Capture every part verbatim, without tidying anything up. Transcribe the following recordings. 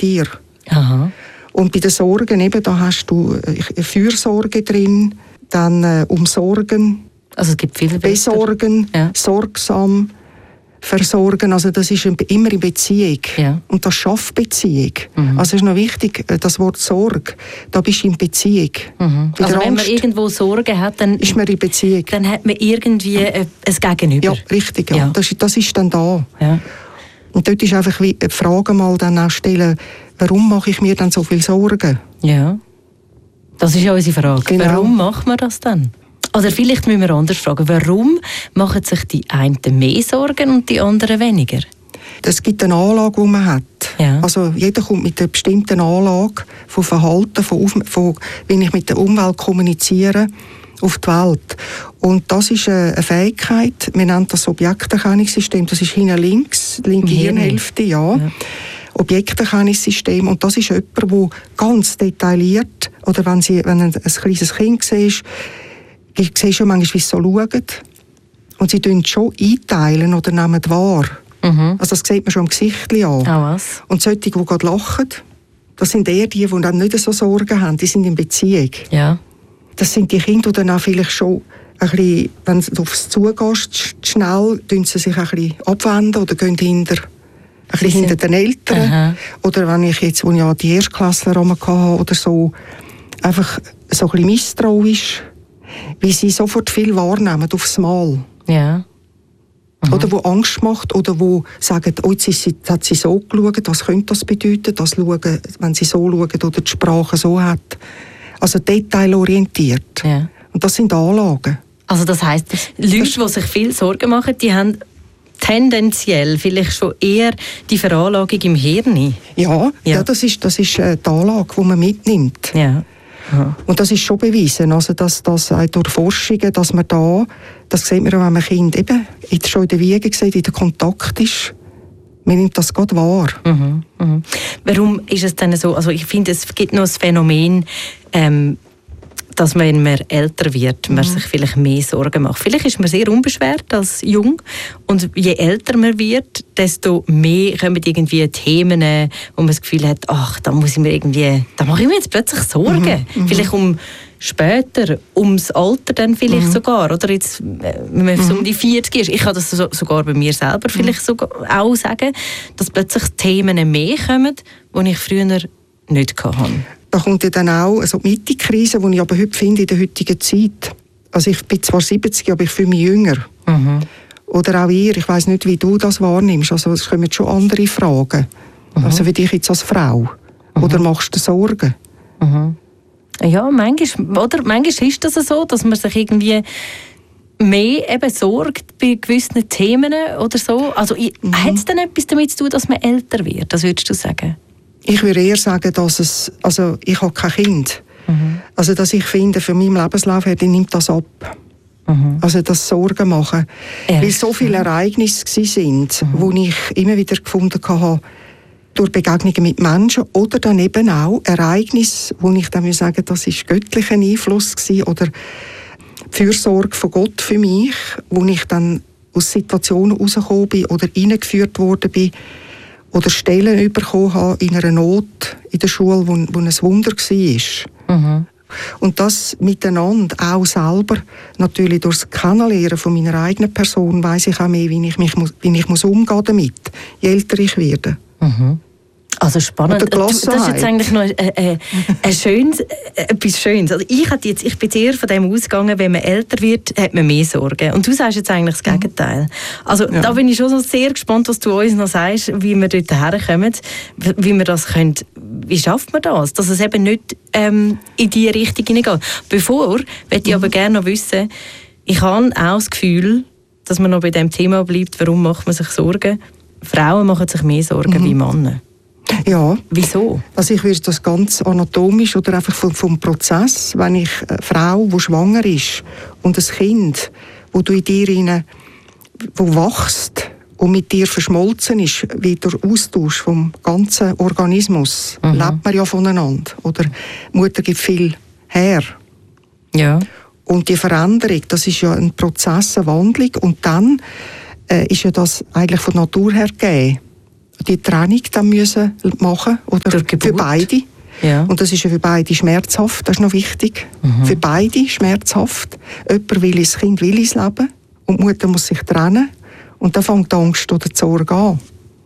dir. Aha. Und bei den Sorgen, eben, da hast du äh, Fürsorge drin, dann äh, umsorgen, also es gibt viele besorgen, ja. sorgsam, versorgen. Also das ist immer in Beziehung. Ja. Und das schafft Beziehung. Mhm. Also es ist noch wichtig, das Wort Sorge, da bist du in Beziehung. Mhm. Also wenn Angst, man irgendwo Sorgen hat, dann ist man in Beziehung. Dann hat man irgendwie ein Gegenüber. Ja, richtig. Ja. Ja. Das, das ist dann da. Ja. Und dort ist einfach die Frage mal dann auch stellen, warum mache ich mir dann so viel Sorgen? Ja, das ist ja unsere Frage. Genau. Warum macht man das dann? Oder vielleicht müssen wir anders fragen, warum machen sich die einen mehr Sorgen und die anderen weniger? Es gibt eine Anlage, die man hat. Ja. Also jeder kommt mit einer bestimmten Anlage von Verhalten, von, von wie ich mit der Umwelt kommuniziere, auf die Welt. Und das ist eine Fähigkeit, wir nennen das Objekterkennungssystem, das ist hinten links, linke Hirnhälfte, ja. ja. Objekterkennungssystem. Und das ist jemand, der ganz detailliert, oder wenn, sie, wenn ein, ein kleines Kind siehst, ich sehe schon manchmal, wie sie so schauen. Und sie tun schon einteilen oder nehmen wahr. Mhm. Also das sieht man schon im Gesicht an. Ah, was? Und solche, die gerade lachen, das sind eher die, die dann nicht so Sorgen haben, die sind in Beziehung. Ja. Das sind die Kinder, die dann auch vielleicht schon ein bisschen, wenn du auf sie zugehst, schnell, tun sie sich ein bisschen abwenden oder gehen hinter, ein bisschen hinter den Eltern. Aha. Oder wenn ich jetzt, wo ich ja die Erstklässler hatte oder so, einfach so ein bisschen misstrauisch, wie sie sofort viel wahrnehmen aufs Mal. Ja. Mhm. Oder wo Angst macht, oder wo sagen, oh, jetzt, ist sie, jetzt hat sie so geschaut, was könnte das bedeuten, das schauen, wenn sie so schauen oder die Sprache so hat. Also detailorientiert. Ja. Und das sind Anlagen. Also das heisst, Leute, die sich viel Sorgen machen, die haben tendenziell vielleicht schon eher die Veranlagung im Hirn. Ja, ja. ja das ist, das ist die Anlage, die man mitnimmt. Ja. Aha. Und das ist schon bewiesen, also dass, dass auch durch Forschungen, dass man da, das sieht man auch, wenn man Kind eben schon in der Wiege sieht, in der Kontakt ist, man nimmt das gerade wahr. Mhm, mhm. Warum ist es denn so, also ich finde, es gibt noch ein Phänomen, ähm, dass man, wenn man älter wird, man mhm. sich vielleicht mehr Sorgen macht. Vielleicht ist man sehr unbeschwert als jung und je älter man wird, desto mehr kommen irgendwie Themen, wo man das Gefühl hat, ach, da muss ich mir irgendwie, da mache ich mir jetzt plötzlich Sorgen. Mhm. Vielleicht um später, ums Alter dann vielleicht mhm. sogar, oder jetzt, wenn man mhm. so um die vierzig ist. Ich kann das so, sogar bei mir selber vielleicht mhm. sogar auch sagen, dass plötzlich Themen mehr kommen, die ich früher nicht hatte. Da kommt ja dann auch also die Mitte-Krise, die ich aber heute finde in der heutigen Zeit. Also ich bin zwar siebzig, aber ich fühle mich jünger. Mhm. Oder auch ihr, ich weiss nicht, wie du das wahrnimmst. Also es kommen schon andere Fragen. Mhm. Also wie dich jetzt als Frau. Mhm. Oder machst du Sorgen? Mhm. Ja, manchmal, oder manchmal ist das so, dass man sich irgendwie mehr eben sorgt bei gewissen Themen oder so. Also mhm. hat es denn etwas damit zu tun, dass man älter wird? Das würdest du sagen? Ich würde eher sagen, dass es, also ich habe kein Kind. Mhm. Also dass ich finde, für meinen Lebenslauf her, nimmt das ab. Mhm. Also das Sorgen machen. Ja. Weil so viele Ereignisse sind, mhm. wo ich immer wieder gefunden habe, durch Begegnungen mit Menschen oder dann eben auch Ereignisse, wo ich dann würde sagen, das ist göttlicher Einfluss gewesen, oder die Fürsorge von Gott für mich, wo ich dann aus Situationen rausgekommen bin oder reingeführt worden bin, oder Stellen bekommen habe in einer Not in der Schule, wo, wo ein Wunder war. Mhm. Und das miteinander, auch selber, natürlich durch das Kennenlernen von meiner eigenen Person, weiss ich auch mehr, wie ich, mich, wie ich muss umgehen damit, je älter ich werde. Mhm. Also spannend. Das ist jetzt eigentlich noch ein, ein, ein schönes, etwas Schönes. Also ich, jetzt, ich bin eher von dem ausgegangen, wenn man älter wird, hat man mehr Sorgen. Und du sagst jetzt eigentlich das Gegenteil. Also ja. Da bin ich schon so sehr gespannt, was du uns noch sagst, wie wir dort herkommen, wie wir das können. Wie schafft man das? Dass es eben nicht ähm, in die Richtung hineingeht. Bevor, möchte ich mhm. aber gerne noch wissen, ich habe auch das Gefühl, dass man noch bei dem Thema bleibt, warum macht man sich Sorgen? Frauen machen sich mehr Sorgen mhm. wie Männer. Ja. Wieso? Also ich würde das ganz anatomisch oder einfach vom, vom Prozess, wenn ich eine Frau, die schwanger ist und ein Kind, wo du in dir rein, wo wächst und mit dir verschmolzen ist, wie der Austausch vom ganzen Organismus, mhm. lebt man ja voneinander. Oder die Mutter gibt viel her. Ja. Und die Veränderung, das ist ja ein Prozess, eine Wandlung. Und dann äh, ist ja das eigentlich von Natur her gegeben. die Trennung dann müssen machen oder für beide. Ja. Und das ist ja für beide schmerzhaft, das ist noch wichtig. Mhm. Für beide schmerzhaft. Jemand will ins Kind, will ins Leben und die Mutter muss sich trennen. Und dann fängt die Angst oder die Sorge an.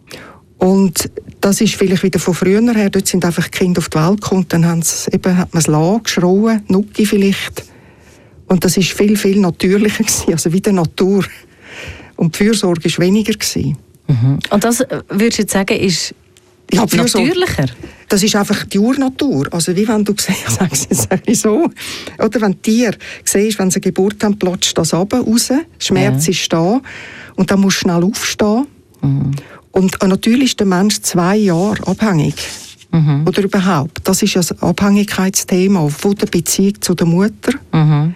Und das ist vielleicht wieder von früher her, dort sind einfach die Kinder auf die Welt gekommen, dann haben sie, eben, hat man es lassen, geschrauen, Nucki vielleicht. Und das war viel, viel natürlicher gewesen, also wie die Natur. Und die Fürsorge war weniger gewesen. Mhm. Und das, würdest du jetzt sagen, ist ja, natürlicher? Das ist einfach die Urnatur. Also wie wenn du siehst, sagst so, oder wenn Tiere siehst, wenn sie Geburt haben, platzt das runter, raus, Schmerz ja. ist da und dann musst du schnell aufstehen. Mhm. Und natürlich ist der Mensch zwei Jahre abhängig. Mhm. Oder überhaupt. Das ist ja das Abhängigkeitsthema von der Beziehung zu der Mutter. Mhm.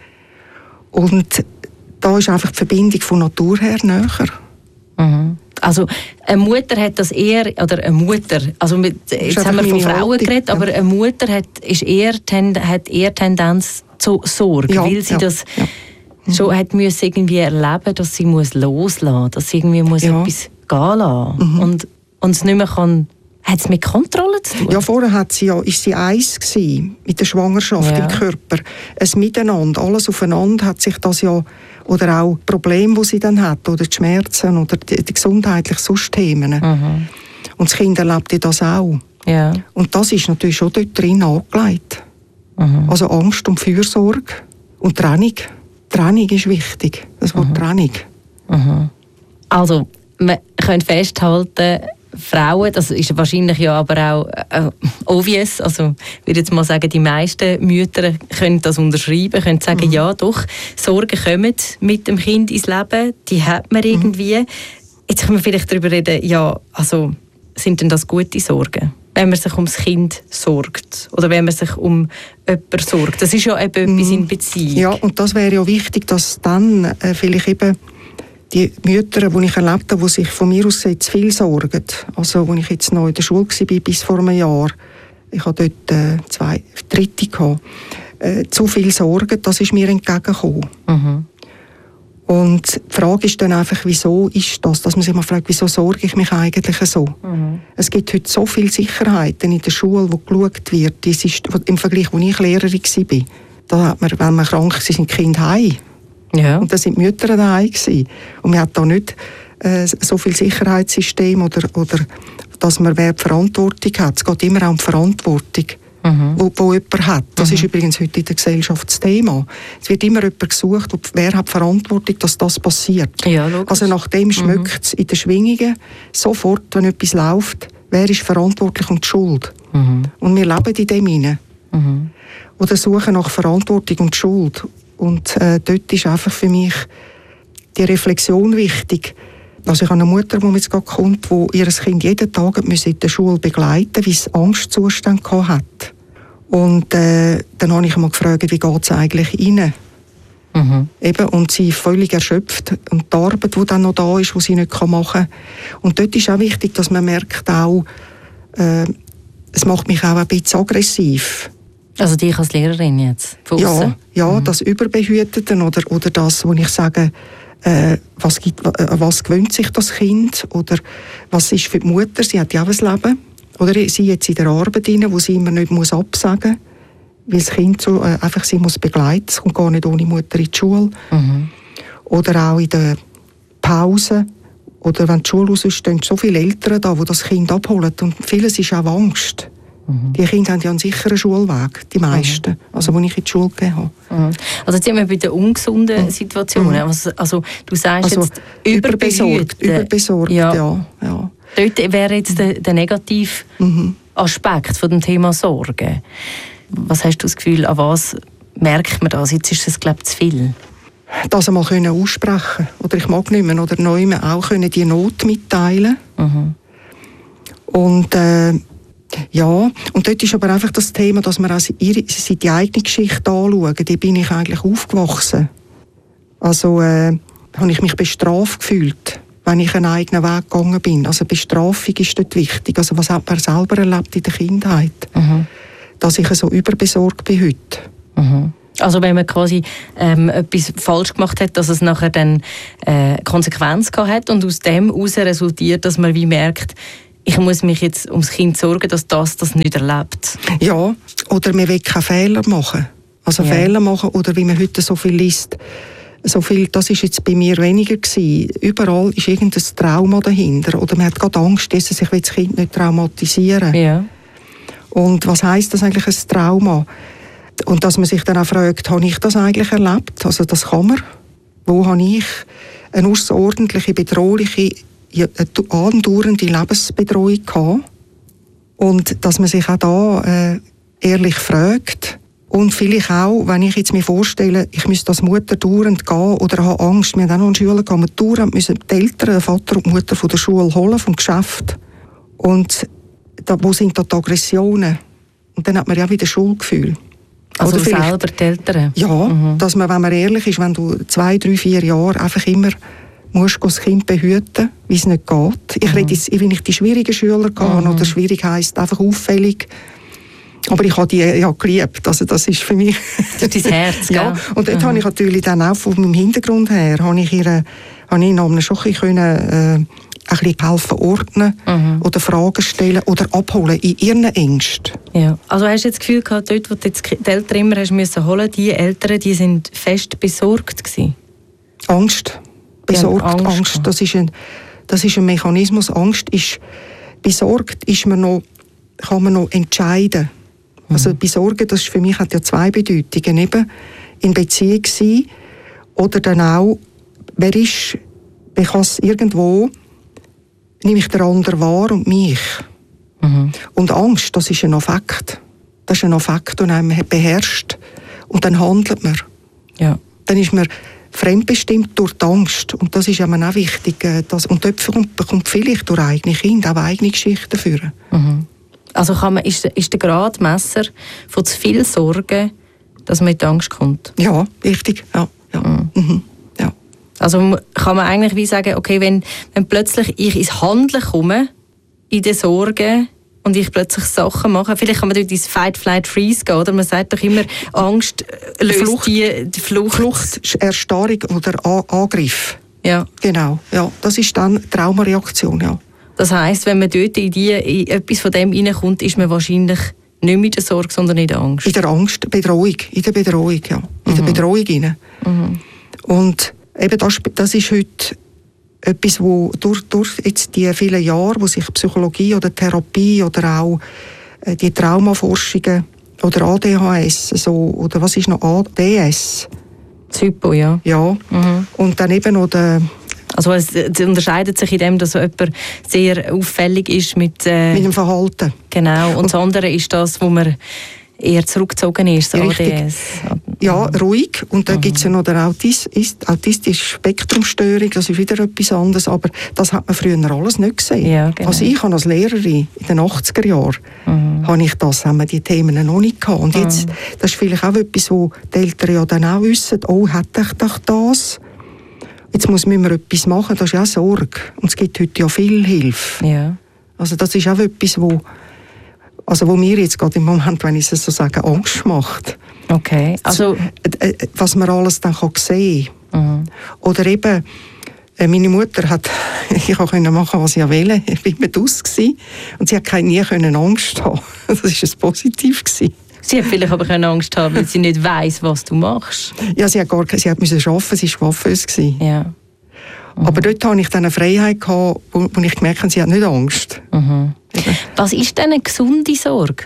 Und da ist einfach die Verbindung von Natur her näher. Mhm. Also eine Mutter hat das eher, oder eine Mutter, also mit, jetzt haben wir von Frauen Haltung, geredet, aber ja. eine Mutter hat, ist eher, hat eher Tendenz zu Sorge, ja, weil sie ja, das ja. Mhm. schon hat müssen irgendwie erleben, dass sie muss loslassen, dass sie irgendwie muss ja. etwas gehen lassen mhm. und, und es nicht mehr kann. Hat es mit Kontrolle zu tun? Ja, vorher hat sie ja, ist sie eins gewesen, mit der Schwangerschaft ja. im Körper. Ein Miteinander, alles aufeinander hat sich das ja, oder auch Probleme, die sie dann hat, oder die Schmerzen, oder die, die gesundheitlichen sonst Themen. Mhm. Und das Kind erlebt das auch. Ja. Und das ist natürlich schon dort drin angelegt. Mhm. Also Angst und Fürsorge und Trennung. Trennung ist wichtig, das Wort mhm. Trennung. Mhm. Also, wir können festhalten, Frauen, das ist wahrscheinlich ja aber auch äh, obvious, also ich würde jetzt mal sagen, die meisten Mütter können das unterschreiben, können sagen, mhm. ja doch, Sorgen kommen mit dem Kind ins Leben, die hat man irgendwie. Mhm. Jetzt können wir vielleicht darüber reden, ja, also sind denn das gute Sorgen? Wenn man sich ums Kind sorgt oder wenn man sich um jemanden sorgt. Das ist ja eben etwas in Beziehung. Ja, und das wäre ja wichtig, dass dann äh, vielleicht eben die Mütter, die ich erlebt habe, die sich von mir aus zu viel sorgen. Also, als ich jetzt noch in der Schule war, bis vor einem Jahr, ich hatte dort äh, zwei Dritte gehabt, äh, zu viel Sorgen, das ist mir entgegengekommen. Mhm. Und die Frage ist dann einfach, wieso ist das? Dass man sich mal fragt, wieso sorge ich mich eigentlich so? Mhm. Es gibt heute so viele Sicherheiten in der Schule, wo geschaut wird. Das ist im Vergleich, als ich Lehrerin war. Da hat man, wenn man krank ist, sind die Kinder heim. Ja. Und da sind die Mütter daheim gewesen. Und man hat da nicht äh, so viel Sicherheitssystem oder, oder dass man wer die Verantwortung hat. Es geht immer auch um die Verantwortung, mhm. wo, wo jemand hat. Das mhm. ist übrigens heute in der Gesellschaft das Thema. Es wird immer jemand gesucht, wer hat die Verantwortung, dass das passiert. Ja, also nach dem schmeckt es mhm. in den Schwingungen sofort, wenn etwas läuft, wer ist verantwortlich und die Schuld. Mhm. Und wir leben in dem hinein. Mhm. Oder suchen nach Verantwortung und Schuld. Und äh, dort ist einfach für mich die Reflexion wichtig. Also ich habe eine Mutter, die jetzt gerade kommt, die ihr Kind jeden Tag in der Schule begleiten musste, weil es Angstzustände hatte. Und äh, dann habe ich mal gefragt, wie geht es eigentlich rein? Mhm. Eben, und sie ist völlig erschöpft. Und die Arbeit, die dann noch da ist, die sie nicht machen kann. Und dort ist auch wichtig, dass man merkt auch, äh, es macht mich auch ein bisschen aggressiv. Also dich als Lehrerin jetzt? Ja, ja mhm. das Überbehüteten oder, oder das, wo ich sage, äh, was, gibt, äh, was gewöhnt sich das Kind oder was ist für die Mutter, sie hat ja auch ein Leben. Oder sie jetzt in der Arbeit rein, wo sie immer nicht muss absagen muss, weil das Kind so, äh, einfach sie muss begleiten, es kommt gar nicht ohne Mutter in die Schule. Mhm. Oder auch in der Pause oder wenn die Schule raus ist, stehen so viele Eltern da, die das Kind abholen und vieles ist auch Angst. Mhm. Die Kinder haben ja einen sicheren Schulweg, die meisten, mhm. also wo ich in die Schule gegeben habe. Mhm. Also jetzt sind wir bei den ungesunden mhm. Situationen. Also, also du sagst also, jetzt überbesorgt. Überbesorgt, ja. ja, ja. Dort wäre jetzt der, der negative mhm. Aspekt von dem Thema Sorge. Was hast du das Gefühl, an was merkt man das? Jetzt ist es, glaube ich, zu viel. Das einmal können aussprechen oder ich mag nicht mehr oder neu auch können die Not mitteilen. Mhm. Und äh, ja, und dort ist aber einfach das Thema, dass man also ihre, die eigene Geschichte anschauen. Da bin ich eigentlich aufgewachsen. Also äh, habe ich mich bestraft gefühlt, wenn ich einen eigenen Weg gegangen bin. Also Bestrafung ist dort wichtig. Also was hat man selber erlebt in der Kindheit? Mhm. Dass ich so überbesorgt bin heute. Mhm. Also wenn man quasi ähm, etwas falsch gemacht hat, dass es nachher dann äh, Konsequenz gehabt hat und aus dem heraus resultiert, dass man wie merkt, ich muss mich jetzt ums Kind sorgen, dass das das nicht erlebt. Ja, oder man will keine Fehler machen. Also ja. Fehler machen, oder wie man heute so viel liest, so viel, das ist jetzt bei mir weniger gewesen. Überall ist irgendein Trauma dahinter. Oder man hat gerade Angst, dass ich will das Kind nicht traumatisieren. Ja. Und was heisst das eigentlich, ein Trauma? Und dass man sich dann auch fragt, habe ich das eigentlich erlebt? Also das kann man. Wo habe ich eine außerordentliche, bedrohliche, andauernde Lebensbedrohung gehabt? Und dass man sich auch da äh, ehrlich fragt. Und vielleicht auch, wenn ich jetzt mir vorstelle, ich müsste als Mutter dauernd gehen oder habe Angst, wir haben auch noch in die Schule gegangen, dauernd müssen die Eltern, der Vater und die Mutter von der Schule holen, vom Geschäft. Und da, wo sind da die Aggressionen? Und dann hat man ja wieder Schuldgefühl. Also oder selber die Eltern? Ja, mhm. dass man, wenn man ehrlich ist, wenn du zwei, drei, vier Jahre einfach immer musst das Kind behüten, wie es nicht geht. Ich mhm. rede jetzt, wenn ich die schwierigen Schüler gehe, mhm. oder schwierig heisst einfach auffällig. Aber ich habe die ja geliebt, also das ist für mich... Durch dein Herz, ja. Gell? Und dort mhm. habe ich natürlich dann auch von meinem Hintergrund her, habe ich ihr, habe ich ihnen schon ein bisschen, äh, ein bisschen helfen ordnen mhm. oder Fragen stellen oder abholen in ihren Ängsten. Ja. Also hast du jetzt das Gefühl gehabt, dort, wo du jetzt die Eltern immer hast müssen holen, die Eltern, die sind fest besorgt gewesen? Angst. Besorgt, Angst. Angst. Das ist ein, das ist ein Mechanismus. Angst ist, besorgt ist man noch, kann man noch entscheiden. Also besorgen, das ist für mich hat ja zwei Bedeutungen. Eben in Beziehung sein oder dann auch, wer ist, wer kann es irgendwo, nehme ich den anderen wahr und mich. Mhm. Und Angst, das ist ein Affekt. Das ist ein Affekt, den einem beherrscht. Und dann handelt man. Ja. Dann ist man fremdbestimmt durch die Angst. Und das ist eben auch wichtig. Dass, und dort bekommt vielleicht durch eigene Kinder auch eigene Geschichten führen. Mhm. Also kann man, ist, ist der Gradmesser von zu viel Sorgen, dass man in die Angst kommt? Ja, richtig. Ja, ja. Mhm. Mhm. Ja. Also kann man eigentlich wie sagen, okay, wenn, wenn plötzlich ich ins Handeln komme, in den Sorgen, und ich plötzlich Sachen mache, vielleicht kann man durch dieses Fight, Flight, Freeze gehen, oder? Man sagt doch immer, Angst löst Flucht, die, die Flucht. Flucht, Erstarrung oder A- Angriff. Ja. Genau, ja. Das ist dann Traumareaktion, ja. Das heisst, wenn man dort in, die, in etwas von dem reinkommt, ist man wahrscheinlich nicht mit der Sorge, sondern in der Angst. In der Angst, Bedrohung, in der Bedrohung, ja. In mhm. der Bedrohung rein. Mhm. Und eben das, das ist heute etwas, wo durch, durch jetzt die vielen Jahre, wo sich Psychologie oder Therapie oder auch äh, die Traumaforschungen oder A D H S, so, oder was ist noch A D S? Das Hypo, ja. Ja, mhm. Und dann eben noch der... Also es, es unterscheidet sich in dem, dass jemand sehr auffällig ist mit... Äh, mit dem Verhalten. Genau, und, und das andere ist das, wo man eher zurückgezogen ist, das A D S. Ja, ruhig. Und dann mhm. gibt es ja noch die Autis- autistische Spektrumstörung, das ist wieder etwas anderes, aber das hat man früher alles nicht gesehen. Ja, genau. Also ich habe als Lehrerin in den achtziger Jahren, mhm. habe ich das, haben wir die Themen noch nicht gehabt. Und jetzt, mhm. das ist vielleicht auch etwas, wo die Eltern ja dann auch wissen, oh, hätte ich doch das? Jetzt muss man etwas machen, das ist ja auch Sorge. Und es gibt heute ja viel Hilfe. Ja. Also das ist auch etwas, wo, also wo mir jetzt gerade im Moment, wenn ich es so sage, Angst macht. Okay. Also, was man alles dann kann sehen kann. Mhm. Oder eben, meine Mutter hat, ich konnte machen, was ich wollte. Ich war immer draus und sie hat nie Angst haben. Das war ein Positiv. Sie hat vielleicht aber keine Angst haben, weil sie nicht weiss, was du machst. Ja, sie hat gar sie hat müssen arbeiten, sie war waffenlos. Ja. Mhm. Aber dort hatte ich dann eine Freiheit gehabt, wo, wo ich gemerkt habe, sie hat nicht Angst. Mhm. Was ist denn eine gesunde Sorge?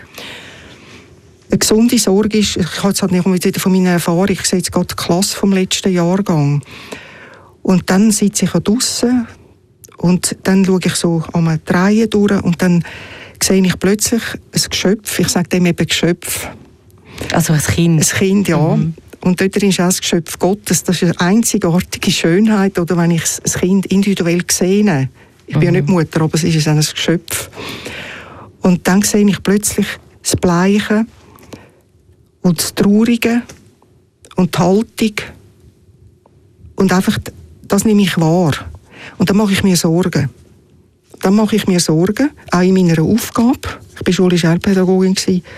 Eine gesunde Sorge ist, ich habe jetzt halt nicht wieder von meiner Erfahrung, ich sehe jetzt gerade die Klasse vom letzten Jahrgang. Und dann sitze ich draussen und dann schaue ich so an die Reihe durch und dann sehe ich plötzlich ein Geschöpf, ich sage dem eben Geschöpf. Also ein Kind? Ein Kind, ja. Mhm. Und dort ist auch das Geschöpf Gottes. Das ist eine einzigartige Schönheit, oder wenn ich das Kind individuell sehe. Ich bin mhm. ja nicht Mutter, aber es ist ein Geschöpf. Und dann sehe ich plötzlich das Bleiche und das Traurige und die Haltung. Und einfach, das nehme ich wahr. Und dann mache ich mir Sorgen. Dann mache ich mir Sorgen, auch in meiner Aufgabe. Ich war schulische Heilpädagogin.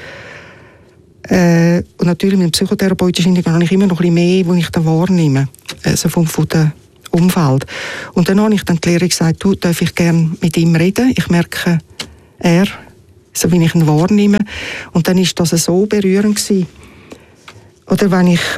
Äh, und natürlich mit dem psychotherapeutischen Hintergrund habe ich immer noch ein bisschen mehr, was ich da wahrnehme. Also von, von der Umfeld. Und dann habe ich dann die Lehrerin gesagt, du, darf ich gerne mit ihm reden? Ich merke, er, so wie ich ihn wahrnehme. Und dann ist das so berührend gewesen. Oder wenn ich,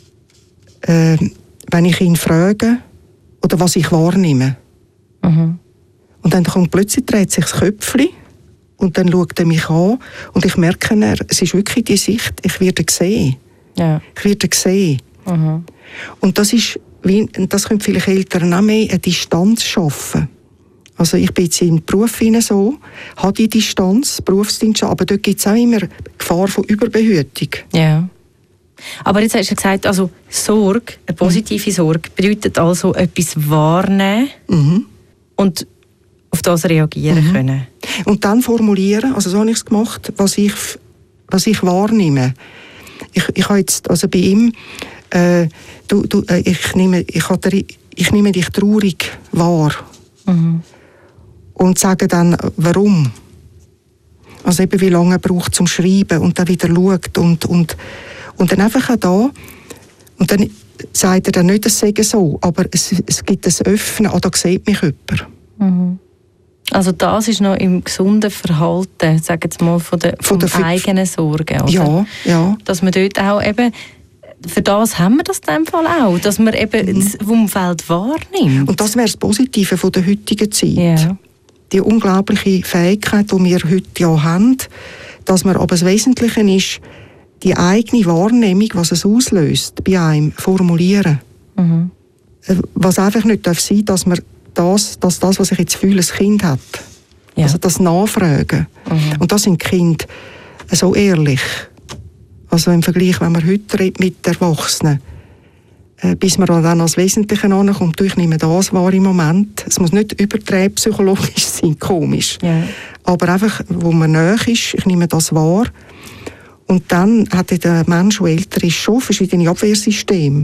äh, wenn ich ihn frage, oder was ich wahrnehme. Mhm. Und dann kommt plötzlich, dreht sich das Köpfchen und dann schaut er mich an und ich merke, er, es ist wirklich die Sicht, ich werde gesehen. Ja. Ich werde gesehen. Mhm. Und das ist, wie, das können vielleicht Eltern auch mehr, eine Distanz schaffen. Also ich bin jetzt im Beruf hinein so, habe die Distanz, Berufsdienst, aber dort gibt es auch immer Gefahr von Überbehütung. Ja. Aber jetzt hast du gesagt, also Sorge, eine positive Sorge, bedeutet also etwas wahrnehmen mhm. und auf das reagieren mhm. können. Und dann formulieren, also so habe ich es gemacht, was ich, was ich wahrnehme. Ich, ich habe jetzt, also bei ihm, äh, du, du, äh, ich, nehme, ich, hatte, ich nehme dich traurig wahr. Mhm. Und sage dann, warum. Also eben, wie lange er braucht zum Schreiben und dann wieder schaut und, und, und dann einfach auch da. Und dann sagt er dann nicht, das sei so, aber es, es gibt ein Öffnen, ah, da sieht mich jemand. Mhm. Also das ist noch im gesunden Verhalten, sagen wir mal, von der, von der eigenen Sorge, oder? Ja, ja. Dass man dort auch eben, für das haben wir das in dem Fall auch, dass man eben mhm. das Umfeld wahrnimmt. Und das wäre das Positive von der heutigen Zeit. Ja. Die unglaubliche Fähigkeit, die wir heute ja haben, dass man, aber das Wesentliche ist, die eigene Wahrnehmung, was es auslöst, bei einem formulieren. Mhm. Was einfach nicht darf sein, dass man das, dass das, was ich jetzt fühle, ein Kind hat. Ja. Also das Nachfragen. Mhm. Und das sind Kinder so ehrlich. Also im Vergleich, wenn man heute redet mit Erwachsenen, äh, bis man dann als Wesentliche ankommt, ich nehme das wahr im Moment. Es muss nicht übertrieben psychologisch sein, komisch. Ja. Aber einfach, wo man nahe ist, ich nehme das wahr. Und dann hat der Mensch, der älter ist, schon verschiedene Abwehrsysteme.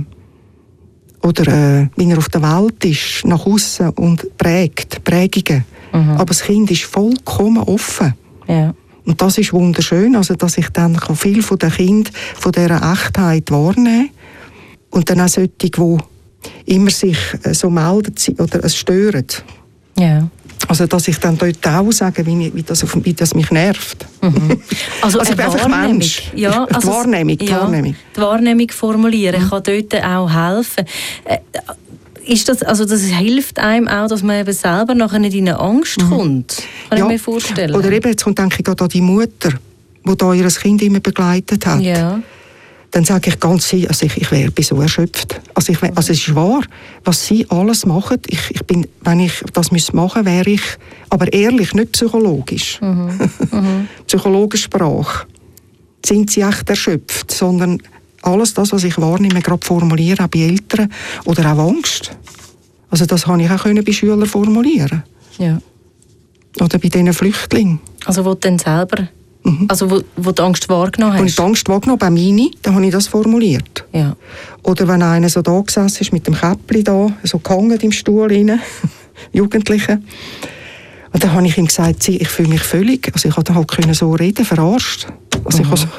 Oder äh, wie er auf der Welt ist, nach außen und prägt, Prägungen. Mhm. Aber das Kind ist vollkommen offen. Ja. Und das ist wunderschön, also dass ich dann viel von den Kindern, von dieser Echtheit wahrnehmen kann. Und dann auch solche, die immer sich so melden oder es stören. Ja. Also dass ich dann dort auch sage, wie, wie, das, auf, wie das mich nervt. Mhm. Also, also ich bin einfach Mensch. Ja, also die Wahrnehmung. Die, ja, Wahrnehmung. die Wahrnehmung formulieren mhm. kann dort auch helfen. Äh, ist das, also das hilft einem auch, dass man eben selber nachher nicht in eine Angst mhm. kommt? Kann ja. ich mir vorstellen. Oder eben, jetzt kommt, denke ich, gerade an die Mutter, die da ihr Kind immer begleitet hat. Ja. Dann sage ich ganz sicher, also ich, ich wäre so erschöpft. Also, ich, also es ist wahr, was sie alles machen. Ich, ich bin, wenn ich das machen müsste, wäre ich, aber ehrlich, nicht psychologisch. Mhm. Mhm. Psychologische Sprache. Sind sie echt erschöpft, sondern alles das, was ich wahrnehme, gerade formulieren, auch bei Eltern oder auch Angst. Also das konnte ich auch bei Schülern formulieren. Ja. Oder bei diesen Flüchtlingen. Also wo du dann selber... Also wo, wo du Angst wahrgenommen hast? Als ich die Angst wahrgenommen bei Mini, dann habe ich das formuliert. Ja. Oder wenn einer so da gesessen ist mit dem Käppli da, so gehangen im Stuhl rein, Jugendliche. Und dann habe ich ihm gesagt, ich fühle mich völlig, also ich konnte halt können so reden, verarscht. Also mhm. ich so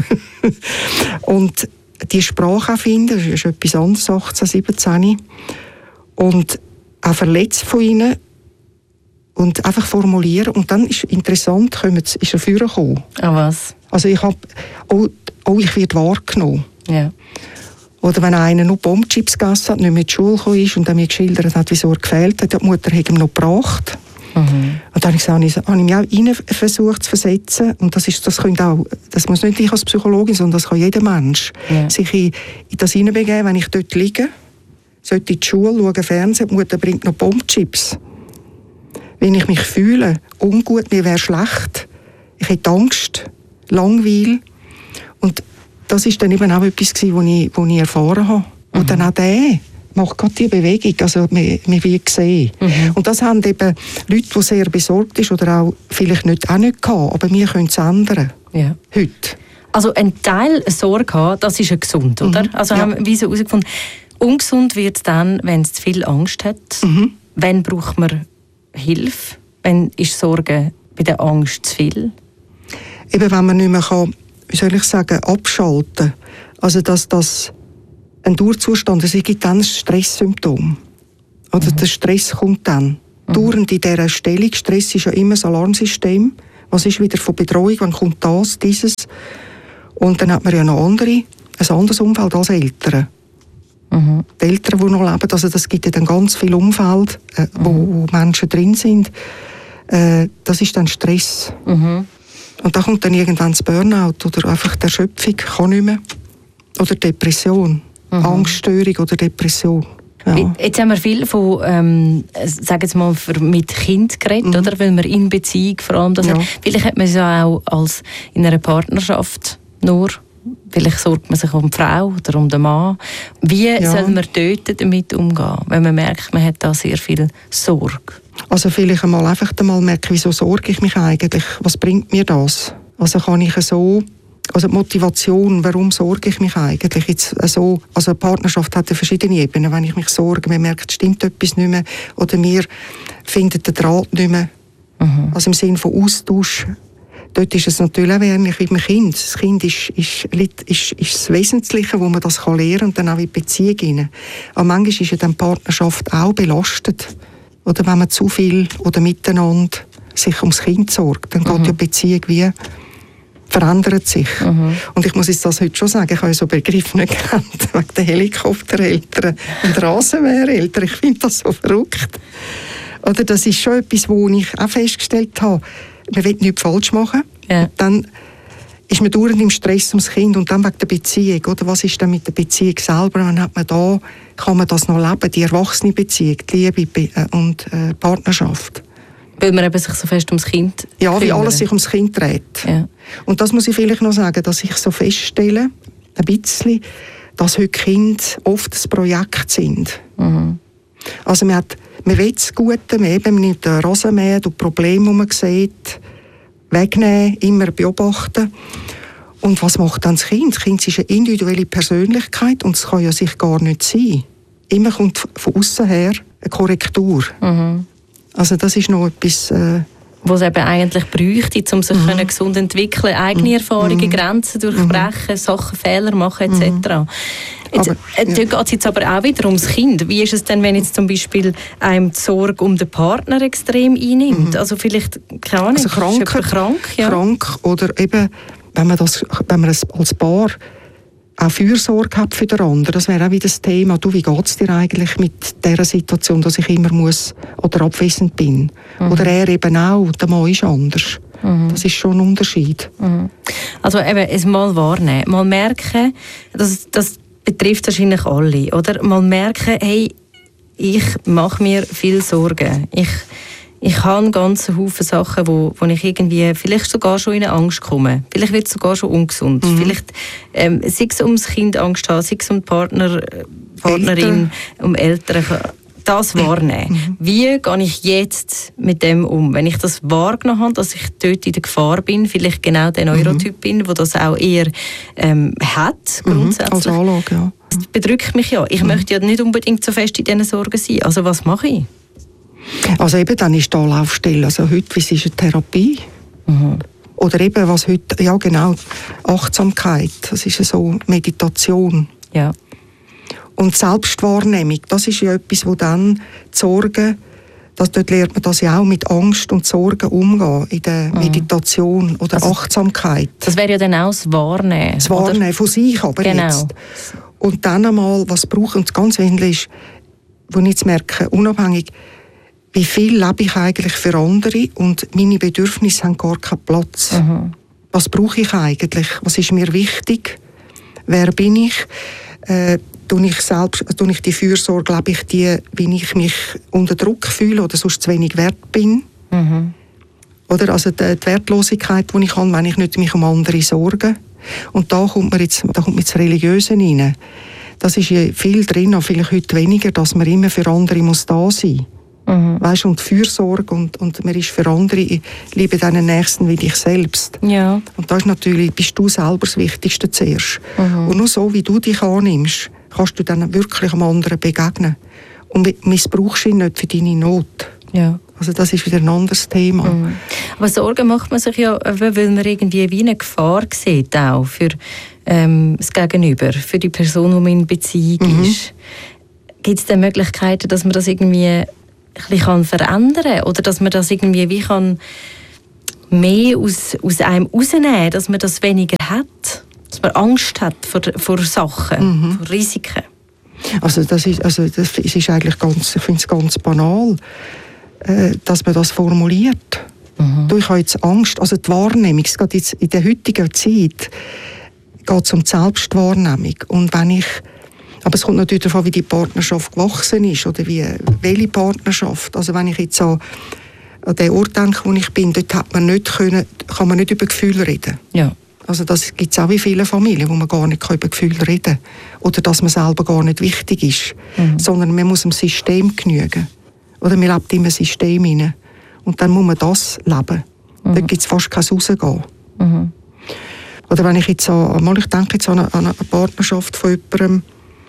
und die Sprache auch finden, das ist etwas anderes, achtzehn, siebzehn. Und auch verletzt von ihnen. Und einfach formulieren. Und dann ist interessant, ist er vorher gekommen. Ah, was? Also ich habe, oh, oh, ich werde wahrgenommen. Ja. Oder wenn einer noch Bombchips gegessen hat, nicht mehr in die Schule gekommen ist und dann mir geschildert hat, wieso er gefehlt hat, die Mutter hat ihm noch gebracht. Mhm. Und dann habe ich, gesagt, habe ich mich auch rein versucht zu versetzen. Und das, ist, das, könnte auch, das muss nicht ich als Psychologin, sondern das kann jeder Mensch. Ja. Sich in, in das hineinbegeben, wenn ich dort liege, sollte in die Schule schauen, Fernsehen, die Mutter bringt noch Bombchips. Wenn ich mich fühle, ungut, mir wäre schlecht, ich hätte Angst, Langweil. Und das war dann eben auch etwas, was ich, was ich erfahren habe. Mhm. Und dann auch der macht gerade die Bewegung, also wir, wir wird gesehen. Mhm. Und das haben eben Leute, die sehr besorgt sind oder auch vielleicht nicht, auch nicht gehabt, aber wir können es ändern. Ja. Heute. Also ein Teil Sorge haben, das ist ja gesund, oder? Mhm. Also ja. haben wir so herausgefunden, ungesund wird es dann, wenn es zu viel Angst hat. Mhm. Wann braucht man Hilfe? Wenn ist Sorge bei der Angst zu viel? Eben, wenn man nicht mehr kann, wie soll ich sagen, abschalten. Also, dass das ein Dauerzustand ist, es gibt dann ein Stresssymptom. Oder mhm. der Stress kommt dann. Mhm. Dauernd in dieser Stellung. Stress ist ja immer ein Alarmsystem. Was ist wieder von Bedrohung? Wann kommt das, dieses? Und dann hat man ja noch andere, ein anderes Umfeld als Eltern. Mhm. Die Eltern, die noch leben, also das gibt ja dann ganz viel Umfeld, äh, wo, wo Menschen drin sind. Äh, das ist dann Stress. Mhm. Und da kommt dann irgendwann das Burnout oder einfach die Erschöpfung, kann nicht mehr. Oder Depression, mhm. Angststörung oder Depression. Ja. Jetzt haben wir viel von, ähm, sagen wir mal, mit Kind geredet, mhm. oder? Weil man in Beziehung vor allem das ja. hat. Vielleicht hat man es ja auch als in einer Partnerschaft nur. Vielleicht sorgt man sich um die Frau oder um den Mann. Wie ja. soll man dort damit umgehen, wenn man merkt, man hat da sehr viel Sorge? Also vielleicht einmal einfach einmal merken, wieso sorge ich mich eigentlich? Was bringt mir das? Also kann ich so, also die Motivation, warum sorge ich mich eigentlich? Jetzt so, also eine Partnerschaft hat ja verschiedene Ebenen. Wenn ich mich sorge, man merkt, stimmt etwas nicht mehr oder wir finden den Draht nicht mehr. Mhm. Also im Sinne von Austausch. Dort ist es natürlich auch ähnlich wie beim Kind. Das Kind ist, ist, ist, ist das Wesentliche, wo man das kann lernen kann und dann auch in die Beziehung hinein. Aber manchmal ist ja dann die Partnerschaft auch belastet. Oder wenn man zu viel oder miteinander sich ums Kind sorgt, dann mhm. geht ja die Beziehung wie verändert sich. Mhm. Und ich muss jetzt das heute schon sagen, ich habe so Begriffe nicht gekannt, wegen der Helikoptereltern und Rasenmähereltern. Ich finde das so verrückt. Oder das ist schon etwas, wo ich auch festgestellt habe, man will nichts falsch machen. Ja. Dann ist man dauernd im Stress ums Kind und dann wegen der Beziehung. Oder was ist dann mit der Beziehung selber? Dann hat man da, kann man das noch leben, die erwachsene Beziehung, die Liebe und äh, Partnerschaft. Weil man eben sich so fest ums Kind Ja, wie kümmern. alles sich ums Kind dreht. Ja. Und das muss ich vielleicht noch sagen, dass ich so feststelle, ein bisschen, dass heute Kinder oft ein Projekt sind. Mhm. Also man hat Man will das Gute, man eben nicht den Rasenmähen, die Probleme, die man sieht, wegnehmen, immer beobachten. Und was macht dann das Kind? Das Kind ist eine individuelle Persönlichkeit und es kann ja sich gar nicht sein. Immer kommt von außen her eine Korrektur. Mhm. Also das ist noch etwas... Äh, was es eben eigentlich bräuchte, um sich mhm. gesund zu entwickeln, eigene Erfahrungen, mhm. Grenzen durchbrechen, mhm. Sachen, Fehler machen et cetera. Mhm. Jetzt, aber, ja. Da geht es jetzt aber auch wieder ums Kind. Wie ist es denn, wenn jetzt zum Beispiel einem die Sorge um den Partner extrem einnimmt? Mhm. Also vielleicht, keine Ahnung, also krank, ist krank, ja. krank oder eben, wenn man, das, wenn man als Paar auch Fürsorge hat für den anderen. Das wäre auch wieder das Thema. Du, wie geht es dir eigentlich mit dieser Situation, dass ich immer muss oder abwesend bin? Mhm. Oder er eben auch, der Mann ist anders. Mhm. Das ist schon ein Unterschied. Mhm. Also eben, es mal wahrnehmen, mal merken, das, das betrifft wahrscheinlich alle, oder? Mal merken, hey, ich mache mir viel Sorgen. Ich Ich habe einen ganzen Haufen Sachen, wo, wo ich irgendwie vielleicht sogar schon in eine Angst komme. Vielleicht wird es sogar schon ungesund. Mhm. Vielleicht ähm, sei es ums Kind Angst haben, sei es um die Partner, Partnerin, Eltern. um Eltern. Das wahrnehmen. Mhm. Wie gehe ich jetzt mit dem um? Wenn ich das wahrgenommen habe, dass ich dort in der Gefahr bin, vielleicht genau der Neurotyp mhm. bin, der das auch eher ähm, hat, grundsätzlich. Mhm. Als Anlage, ja. Das bedrückt mich ja. Ich mhm. möchte ja nicht unbedingt so fest in diesen Sorgen sein. Also was mache ich? Also eben, dann ist die Anlaufstelle. Also heute, wie ist eine Therapie? Mhm. Oder eben, was heute, ja genau, Achtsamkeit, das ist so Meditation. Ja. Und Selbstwahrnehmung, das ist ja etwas, wo dann die Sorgen, das, dort lernt man das ja auch, mit Angst und Sorgen umgehen, in der mhm. Meditation oder also, Achtsamkeit. Das wäre ja dann auch das Wahrnehmen. Das Wahrnehmen oder? Von sich aber genau. jetzt. Und dann einmal, was braucht, und das ganz wesentlich ist, wo ich jetzt merke, unabhängig, wie viel lebe ich eigentlich für andere und meine Bedürfnisse haben gar keinen Platz. Mhm. Was brauche ich eigentlich? Was ist mir wichtig? Wer bin ich? Äh, tue ich selbst, tue ich die Fürsorge, lebe ich die, wie ich mich unter Druck fühle oder sonst zu wenig wert bin? Mhm. Oder also die, die Wertlosigkeit, die ich habe, wenn ich nicht mich um andere sorge. Und da kommt mir jetzt, da kommt mir das Religiöse rein. Das ist ja viel drin, vielleicht heute weniger, dass man immer für andere muss da sein muss. Mhm. Weißt, und Fürsorge und, und man ist für andere, ich liebe deinen Nächsten wie dich selbst. Ja. Und da ist natürlich, bist du selber das Wichtigste zuerst. Mhm. Und nur so, wie du dich annimmst, kannst du dann wirklich einem anderen begegnen. Und missbrauchst ihn nicht für deine Not. Ja. Also das ist wieder ein anderes Thema. Mhm. Aber Sorgen macht man sich ja, weil man irgendwie wie eine Gefahr sieht, auch für ähm, das Gegenüber, für die Person, die man in Beziehung mhm. ist. gibt es denn Möglichkeiten, dass man das irgendwie ein bisschen verändern kann? Oder dass man das irgendwie wie kann mehr aus, aus einem rausnehmen, dass man das weniger hat? Dass man Angst hat vor, vor Sachen, mhm. vor Risiken? Also das ist, also das ist eigentlich ganz, ich finde es ganz banal, äh, dass man das formuliert. Mhm. Du, ich habe jetzt Angst, also die Wahrnehmung, es geht jetzt in der heutigen Zeit geht es um die Selbstwahrnehmung. Und wenn ich, aber es kommt natürlich davon, wie die Partnerschaft gewachsen ist oder wie, welche Partnerschaft. Also wenn ich jetzt an, an den Ort denke, wo ich bin, dort hat man nicht können, kann man nicht über Gefühle reden. Ja. Also das gibt es auch in vielen Familien, wo man gar nicht über Gefühle reden kann. Oder dass man selber gar nicht wichtig ist. Mhm. Sondern man muss dem System genügen. Oder man lebt in einem System hinein. Und dann muss man das leben. Mhm. Da gibt es fast kein Rausgehen. Mhm. Oder wenn ich jetzt an, mal ich denke jetzt an eine, an eine Partnerschaft von jemandem,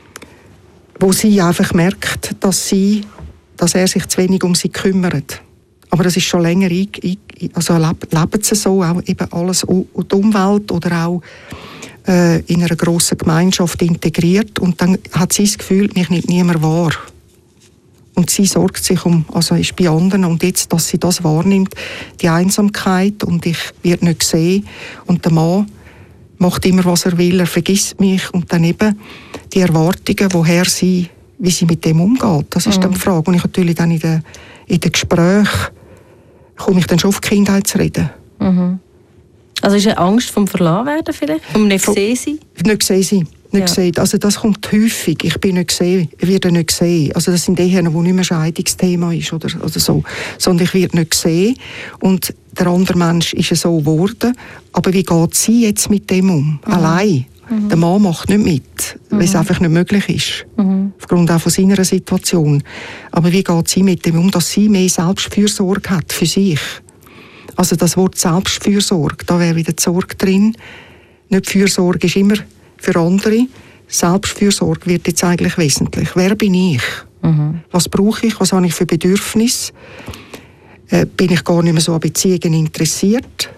wo sie einfach merkt, dass, sie, dass er sich zu wenig um sie kümmert. Aber das ist schon länger, also leben sie so, auch eben alles und die Umwelt oder auch äh, in einer grossen Gemeinschaft integriert. Und dann hat sie das Gefühl, mich nimmt niemand wahr. Und sie sorgt sich um, also ist bei anderen, und jetzt, dass sie das wahrnimmt, die Einsamkeit, und ich werde nicht gesehen, und der Mann macht immer, was er will, er vergisst mich, und dann eben die Erwartungen, woher sie, wie sie mit dem umgeht, das ist mhm. dann die Frage. Und ich natürlich dann in den in den Gesprächen komme ich dann schon auf die Kindheit zu reden. Mhm. Also ist eine Angst vom Verlassen vielleicht? Vom nicht gesehen sein? Nicht gesehen sein. Nicht ja. gesehen. Also das kommt häufig. Ich bin nicht gesehen, ich werde nicht gesehen. Also das sind die, wo nicht mehr Scheidungsthema ist oder, oder so. Sondern ich werde nicht gesehen. Und der andere Mensch ist so geworden. Aber wie geht sie jetzt mit dem um? Mhm. Allein. Mhm. Der Mann macht nicht mit, mhm. weil es einfach nicht möglich ist. Mhm. Aufgrund auch von seiner Situation. Aber wie geht sie mit dem um, dass sie mehr Selbstfürsorge hat für sich? Also das Wort Selbstfürsorge, da wäre wieder die Sorge drin. Nicht Fürsorge ist immer für andere. Selbstfürsorge wird jetzt eigentlich wesentlich. Wer bin ich? Mhm. Was brauche ich? Was habe ich für Bedürfnisse? Äh, bin ich gar nicht mehr so an Beziehungen interessiert?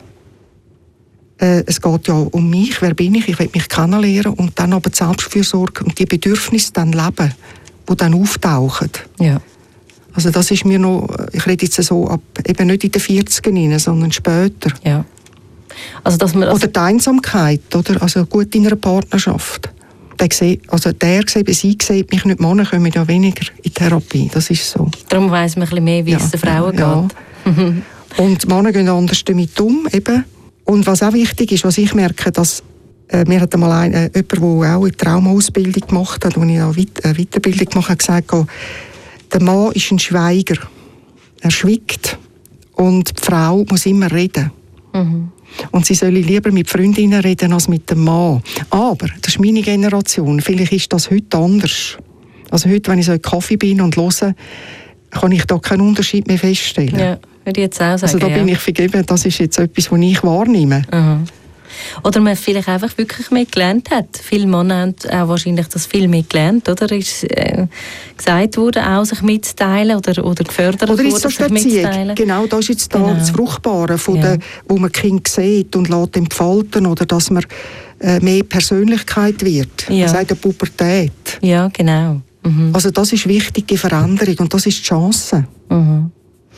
Äh, es geht ja um mich. Wer bin ich? Ich will mich kennenlernen. Und dann aber die Selbstfürsorge und die Bedürfnisse dann leben, die dann auftauchen. Ja. Also das ist mir noch, ich rede jetzt so ab, eben nicht in den vierziger, sondern später. Ja. Also, dass man also oder die Einsamkeit, oder? Also gut in einer Partnerschaft. Der sieht, also der sieht, sie sieht mich nicht, Männer kommen ja weniger in Therapie, das ist so. Darum weiss man ein bisschen mehr, wie ja, es den Frauen ja, geht. Ja. Und Männer gehen anders damit um, eben. Und was auch wichtig ist, was ich merke, dass äh, mir hat einmal ein, äh, jemand, der auch eine Traumausbildung gemacht hat, wo ich eine Weiterbildung gemacht habe, gesagt, der Mann ist ein Schweiger. Er schweigt. Und die Frau muss immer reden. Mhm. Und sie soll lieber mit Freundinnen reden als mit dem Mann. Aber, das ist meine Generation, vielleicht ist das heute anders. Also heute, wenn ich so in Kaffee bin und höre, kann ich da keinen Unterschied mehr feststellen. Ja, würde ich jetzt auch sagen. Also da bin ja. ich vergeben, das ist jetzt etwas, was ich wahrnehme. Mhm. Oder man vielleicht einfach wirklich mehr gelernt hat. Viele Männer haben auch wahrscheinlich das viel mehr gelernt, oder? Ist äh, gesagt worden, auch sich mitzuteilen oder, oder gefördert oder worden, sich mitzuteilen. Genau, das ist jetzt genau. da das Fruchtbare, von ja. der, wo man Kind sieht und lässt entfalten, oder dass man äh, mehr Persönlichkeit wird. Ja. Man sagt ja Pubertät. Ja, genau. Mhm. Also das ist wichtig, die Veränderung, und das ist die Chance. Mhm.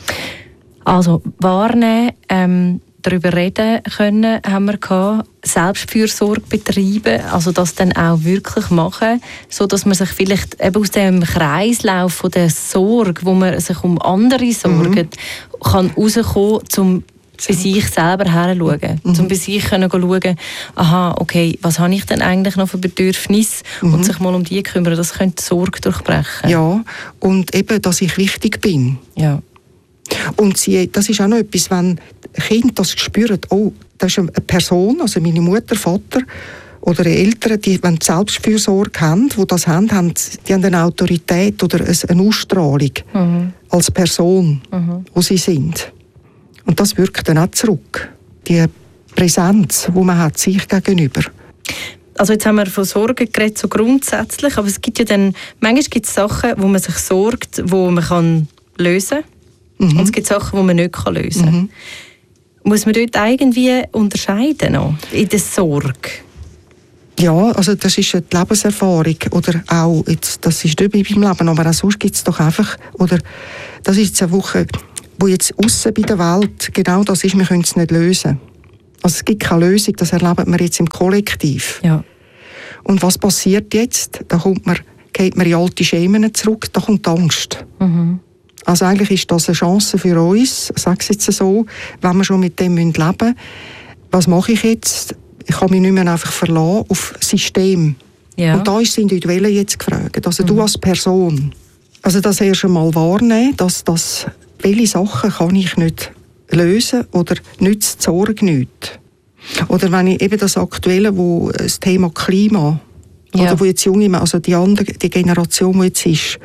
Also wahrnehmen, ähm, darüber reden können, haben wir gehabt, Selbstfürsorge betreiben, also das dann auch wirklich machen, so dass man sich vielleicht eben aus dem Kreislauf von der Sorge, wo man sich um andere sorgt, mhm. kann rauskommen, um bei sich selber herzuschauen, mhm. um bei sich können schauen, aha, okay, was habe ich denn eigentlich noch für Bedürfnisse, mhm. und sich mal um die kümmern, das könnte die Sorge durchbrechen. Ja, und eben, dass ich wichtig bin. Ja. Und sie, das ist auch noch etwas, wenn Kinder das spüren, oh, das ist eine Person, also meine Mutter, Vater oder Eltern, die, wenn die Selbstfürsorge haben, die das haben, haben die haben eine Autorität oder eine Ausstrahlung mhm. als Person, mhm. wo sie sind. Und das wirkt dann auch zurück. Die Präsenz, die man hat, sich gegenüber. Also jetzt haben wir von Sorgen geredet, so grundsätzlich, aber es gibt ja dann, manchmal gibt es Sachen, wo man sich sorgt, wo man kann lösen kann. Mhm. Und es gibt Sachen, die man nicht lösen kann. Mhm. Muss man dort irgendwie unterscheiden noch, in der Sorge? Ja, also das ist eine Lebenserfahrung. Oder auch, jetzt, das ist nicht bei meinem Leben, aber auch sonst gibt es doch einfach, oder das ist jetzt eine Woche, wo jetzt aussen bei der Welt genau das ist, wir können es nicht lösen. Also es gibt keine Lösung, das erleben wir jetzt im Kollektiv. Ja. Und was passiert jetzt? Da kommt man, geht man in alte Schemen zurück, da kommt Angst. Mhm. Also eigentlich ist das eine Chance für uns, ich sage es jetzt so, wenn wir schon mit dem leben müssen. Was mache ich jetzt? Ich kann mich nicht mehr einfach verlassen auf System. Ja. Und da ist das Individuelle jetzt gefragt. Also mhm. du als Person. Also das erst einmal wahrnehmen, dass das, welche Sachen kann ich nicht lösen oder nützt die Sorge nicht. Oder wenn ich eben das Aktuelle, wo das Thema Klima, ja. oder wo jetzt junge, also die andere, die Generation, die jetzt ist,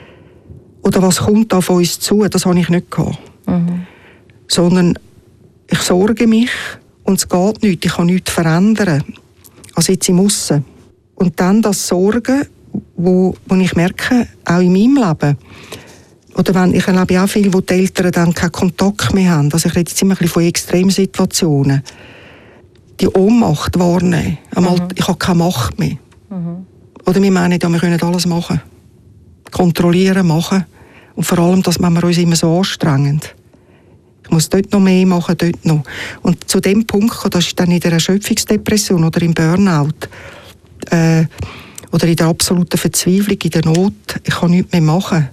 oder was kommt da von uns zu, das habe ich nicht gehabt. Mhm. Sondern ich sorge mich und es geht nicht, ich kann nichts verändern. Also jetzt im Aussen. Und dann das Sorgen, wo, wo ich merke, auch in meinem Leben, oder wenn, ich erlebe auch viel, wo die Eltern dann keinen Kontakt mehr haben. Also ich rede jetzt immer ein bisschen von Extremsituationen. Die Ohnmacht wahrnehmen. Einmal, mhm. ich habe keine Macht mehr. Mhm. Oder wir meinen, ja, wir können alles machen. Kontrollieren, machen. Und vor allem, das machen wir uns immer so anstrengend. Ich muss dort noch mehr machen, dort noch. Und zu dem Punkt, das ist dann in der Erschöpfungsdepression oder im Burnout, äh, oder in der absoluten Verzweiflung, in der Not, ich kann nichts mehr machen.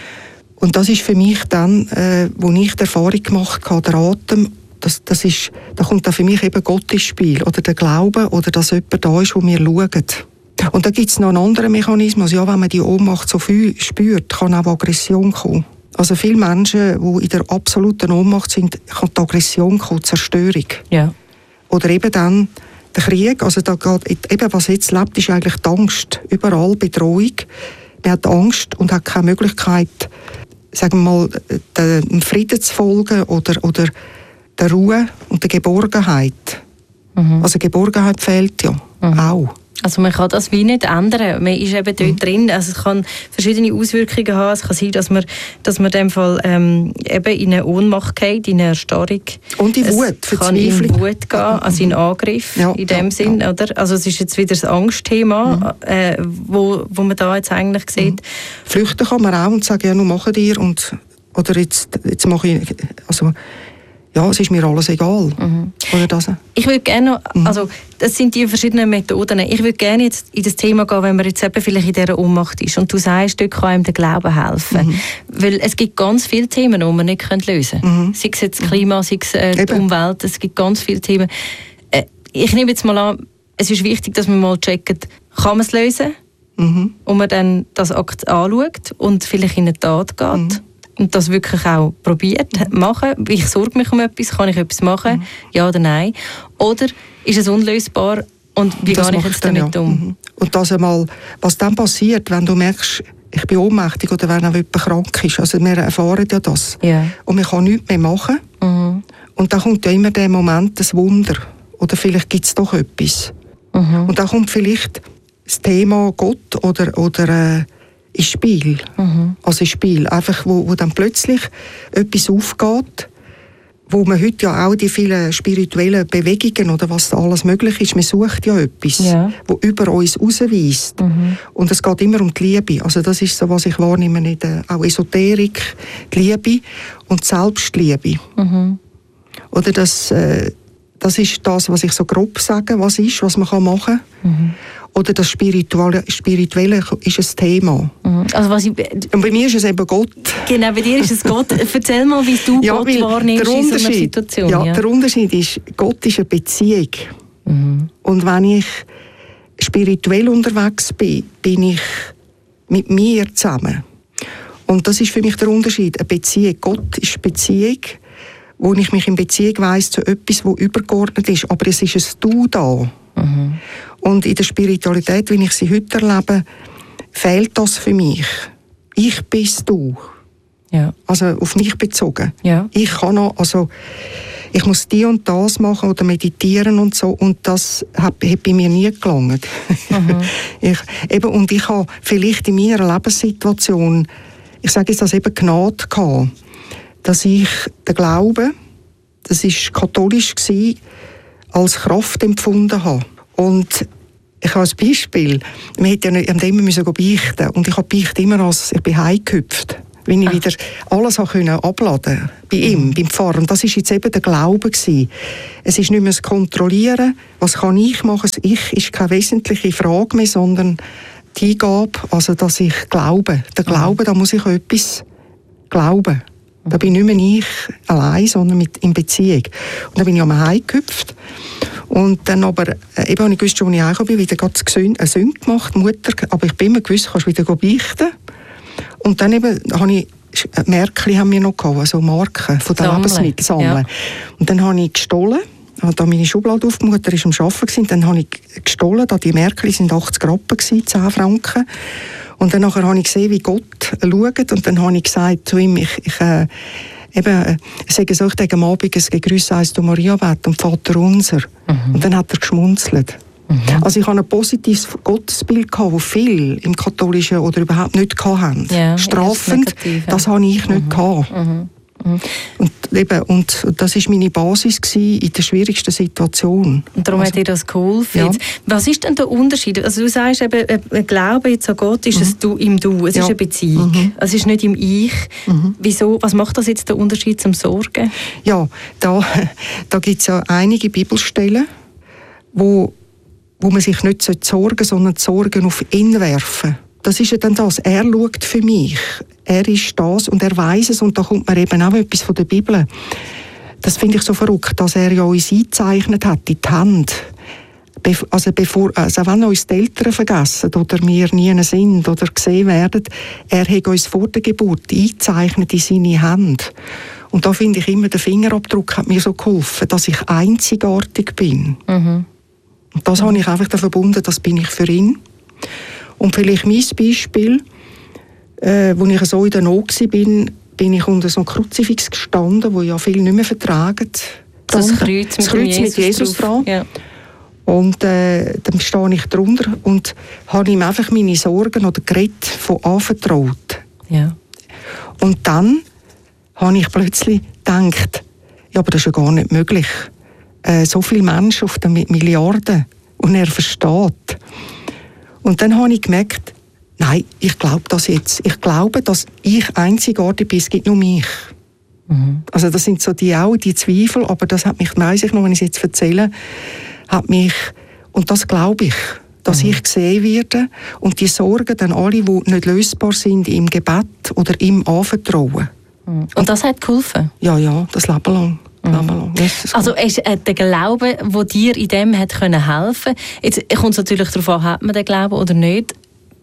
Und das ist für mich dann, äh, wo ich die Erfahrung gemacht habe, der Atem, das, das ist, da kommt dann für mich eben Gott ins Spiel. Oder der Glaube, oder dass jemand da ist, wo wir schauen. Und da gibt es noch einen anderen Mechanismus. Ja, wenn man die Ohnmacht so viel spürt, kann auch Aggression kommen. Also viele Menschen, die in der absoluten Ohnmacht sind, kann die Aggression kommen, die Zerstörung. Ja. Oder eben dann der Krieg. Also da geht, eben was jetzt lebt, ist eigentlich die Angst. Überall Bedrohung. Man hat Angst und hat keine Möglichkeit, sagen wir mal, dem Frieden zu folgen oder, oder der Ruhe und der Geborgenheit. Mhm. Also Geborgenheit fehlt ja mhm. auch. Also man kann das wie nicht ändern. Man ist eben dort mhm. drin. Also es kann verschiedene Auswirkungen haben. Es kann sein, dass man, dass man in dem Fall ähm, eben in eine Ohnmacht geht, in eine Erstarrung. Und in Wut, es kann in Wut gehen, also in Angriff ja, in dem ja, Sinn. Ja. Oder? Also es ist jetzt wieder das Angstthema, mhm. äh, wo, wo man da jetzt eigentlich sieht. Mhm. Flüchten kann man auch und sagen, ja, nun machen dir und oder jetzt, jetzt mache ich, also ja, es ist mir alles egal. Mhm. Oder das? Ich würde gerne, mhm. also das sind die verschiedenen Methoden. Ich würde gerne jetzt in das Thema gehen, wenn man jetzt eben vielleicht in dieser Ohnmacht ist und du sagst, dort kann einem der Glaube helfen. Mhm. Weil es gibt ganz viele Themen, die man nicht lösen können. Mhm. Sei es jetzt Klima, sei es äh, die Umwelt, es gibt ganz viele Themen. Äh, ich nehme jetzt mal an, es ist wichtig, dass man mal checkt, kann man es lösen? Mhm. Und man dann das Akt anschaut und vielleicht in eine Tat geht. Mhm. Und das wirklich auch probiert, mhm. machen. Ich sorge mich um etwas, kann ich etwas machen? Mhm. Ja oder nein? Oder ist es unlösbar und wie gehe ich jetzt damit um? Mhm. Und das einmal, was dann passiert, wenn du merkst, ich bin ohnmächtig oder wenn auch jemand krank ist. Also wir erfahren ja das. Yeah. Und man kann nichts mehr machen. Mhm. Und dann kommt ja immer der Moment, das Wunder. Oder vielleicht gibt es doch etwas. Mhm. Und dann kommt vielleicht das Thema Gott oder, oder äh, ins Spiel. Mhm. Also ins Spiel. Einfach, wo, wo dann plötzlich etwas aufgeht, wo man heute ja auch die vielen spirituellen Bewegungen oder was da alles möglich ist, man sucht ja etwas, ja. wo über uns rausweist. Mhm. Und es geht immer um die Liebe. Also das ist so, was ich wahrnehme, in der, auch Esoterik, die Liebe und die Selbstliebe. Mhm. Oder das, äh, das ist das, was ich so grob sage, was ist, was man machen kann. Mhm. Oder das Spirituelle, Spirituelle ist ein Thema. Mhm. Also was ich, und bei mir ist es eben Gott. Genau, bei dir ist es Gott. Erzähl mal, wie du ja, Gott wahrnimmst in so einer Situation. Ja, ja, der Unterschied ist, Gott ist eine Beziehung. Mhm. Und wenn ich spirituell unterwegs bin, bin ich mit mir zusammen. Und das ist für mich der Unterschied. Eine Beziehung. Gott ist eine Beziehung, wo ich mich in Beziehung weiss zu etwas, das übergeordnet ist. Aber es ist ein Du da. Mhm. Und in der Spiritualität, wie ich sie heute erlebe, fehlt das für mich. Ich bist du. Ja. Also auf mich bezogen. Ja. Ich kann noch, also ich muss die und das machen oder meditieren und so, und das hat, hat bei mir nie gelangt. Mhm. ich, eben, und ich habe vielleicht in meiner Lebenssituation, ich sage jetzt das eben Gnade gehabt, dass ich den Glauben, das war katholisch gewesen, als Kraft empfunden habe. Und ich habe ein Beispiel. Wir hätten ja nicht, wir immer müssen beichten und ich habe beicht immer als, ich bin heimgehüpft. Wenn ich ah. wieder alles abladen konnte, bei ihm, mhm. beim Pfarrer. Und das war jetzt eben der Glaube gewesen. Es ist nicht mehr das Kontrollieren, was kann ich machen. Das Ich ist keine wesentliche Frage mehr, sondern die Eingabe, also dass ich glaube. Der Glaube, mhm. da muss ich etwas glauben. Mhm. Da bin nicht mehr ich allein, sondern mit, in Beziehung. Und dann bin ich am heimgehüpft. Und dann aber, äh, eben habe ich gewusst, als ich heimgekommen bin, wieder eine Sünde gemacht, Mutter, aber ich bin immer gewusst, kannst wieder beichten. Und dann eben habe ich, Märkchen haben wir noch gehabt, also Marken von den Lebensmitteln sammeln. Ja. Und dann habe ich gestohlen, habe da meine Schublade aufgemacht, er war am Arbeiten gewesen, dann habe ich gestohlen, da die Märkchen sind achtzig Rappen gewesen, zehn Franken. Und dann nachher habe ich gesehen, wie Gott schaut, und dann habe ich gesagt zu ihm, ich, ich äh, eben, ich sage so, ich denke am Abend, es Grüß heißt du Maria beten und Vater unser. Mhm. Und dann hat er geschmunzelt. Mhm. Also ich hatte ein positives Gottesbild, das viele im Katholischen oder überhaupt nicht hatten. Ja, strafend, negativ, ja. Das hatte ich nicht. Mhm. Mhm. Und, eben, und das war meine Basis in der schwierigsten Situation. Und darum also, hat dir das geholfen. Ja. Was ist denn der Unterschied? Also du sagst eben, ein Glaube jetzt an Gott ist mhm. ein Du im Du, es ja. ist eine Beziehung. Mhm. Es ist nicht im Ich. Mhm. Wieso? Was macht das jetzt den Unterschied zum Sorgen? Ja, da, da gibt es ja einige Bibelstellen, wo wo man sich nicht sorgen sollte, sondern die Sorgen auf ihn werfen. Das ist ja dann das. Er schaut für mich. Er ist das und er weiss es. Und da kommt mir eben auch etwas von der Bibel. Das finde ich so verrückt, dass er ja uns eingezeichnet hat, in die Hand. Also, bevor, also wenn uns die Eltern vergessen oder wir nie sind oder gesehen werden, er hat uns vor der Geburt eingezeichnet in seine Hand. Und da finde ich immer, der Fingerabdruck hat mir so geholfen, dass ich einzigartig bin. Mhm. Und das mhm. habe ich einfach da verbunden, das bin ich für ihn. Und vielleicht mein Beispiel, äh, als ich so in der Not war, bin, bin ich unter so einem Kruzifix gestanden, wo ja viele nicht mehr vertragen. Das Kreuz mit, das Kreuz mit Jesus dran. Ja. Und äh, dann stehe ich drunter und habe ihm einfach meine Sorgen oder Gerät von anvertraut. Ja. Und dann habe ich plötzlich gedacht, ja, aber das ist ja gar nicht möglich. Äh, so viele Menschen auf der Milliarden und er versteht. Und dann habe ich gemerkt, nein, ich glaube das jetzt. Ich glaube, dass ich einzigartig bin, es gibt nur mich. Mhm. Also das sind so die auch die Zweifel, aber das hat mich, weiss ich noch, wenn ich es jetzt erzähle, hat mich, und das glaube ich, dass mhm. ich gesehen werde und die Sorgen dann alle, die nicht lösbar sind, im Gebet oder ihm anvertrauen. Mhm. Und das hat geholfen? Ja, ja, das Leben lang. Mhm. Also ist äh, der Glaube, der dir in dem hat können helfen, jetzt kommt es natürlich darauf an, hat man den Glauben oder nicht?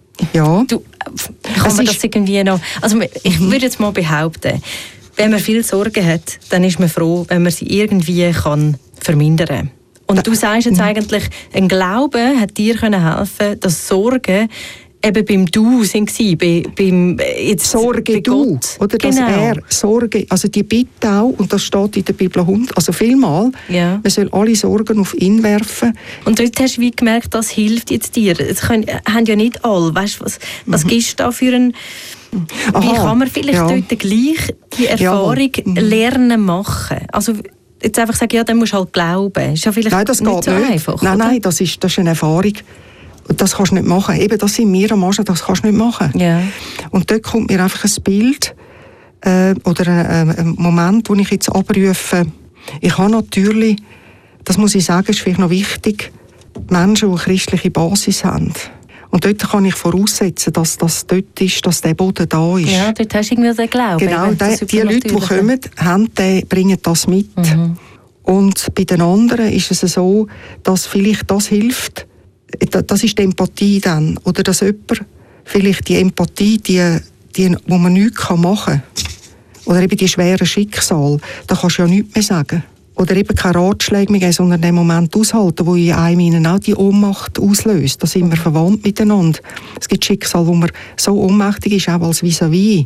Ja. Du, kann man das irgendwie noch... Also ich mhm. würde jetzt mal behaupten, wenn man viel Sorgen hat, dann ist man froh, wenn man sie irgendwie kann vermindern kann. Und du sagst jetzt eigentlich, ein Glaube hat dir können helfen, dass Sorgen eben beim Du sind sie, bei, beim jetzt Sorge bei du, Gott. Oder dass genau. er Sorge, also die Bitte auch, und das steht in der Bibel hund, also vielmal, ja. man soll alle Sorgen auf ihn werfen. Und dort hast du wie gemerkt, das hilft jetzt dir. Das können, haben ja nicht alle. Weißt, was was mhm. gibst du da für ein... Aha, wie kann man vielleicht ja. dort gleich die Erfahrung ja. lernen machen? Also jetzt einfach sagen, ja, dann musst du halt glauben. Ist ja vielleicht nein, das nicht geht so nicht. einfach. Nein, oder? nein, das ist, das ist eine Erfahrung. Das kannst du nicht machen. Eben, das sind wir am Anfang, das kannst du nicht machen. Ja. Und dort kommt mir einfach ein Bild äh, oder ein, ein Moment, wo ich jetzt abrufe. Ich habe natürlich, das muss ich sagen, ist vielleicht noch wichtig, Menschen, die eine christliche Basis haben. Und dort kann ich voraussetzen, dass das dort ist, dass der Boden da ist. Ja, dort hast du irgendwie den Glauben. Genau, die, die Leute, die kommen, haben, die bringen das mit. Mhm. Und bei den anderen ist es so, dass vielleicht das hilft. Das ist die Empathie dann. Oder dass jemand vielleicht die Empathie, die, die, wo man nichts machen kann. Oder eben die schweren Schicksale, da kannst du ja nichts mehr sagen. Oder eben keine Ratschläge mehr geben, sondern den Moment aushalten, wo in einem auch die Ohnmacht auslöst. Da sind wir verwandt miteinander. Es gibt Schicksale, wo man so ohnmächtig ist, auch als vis-à-vis.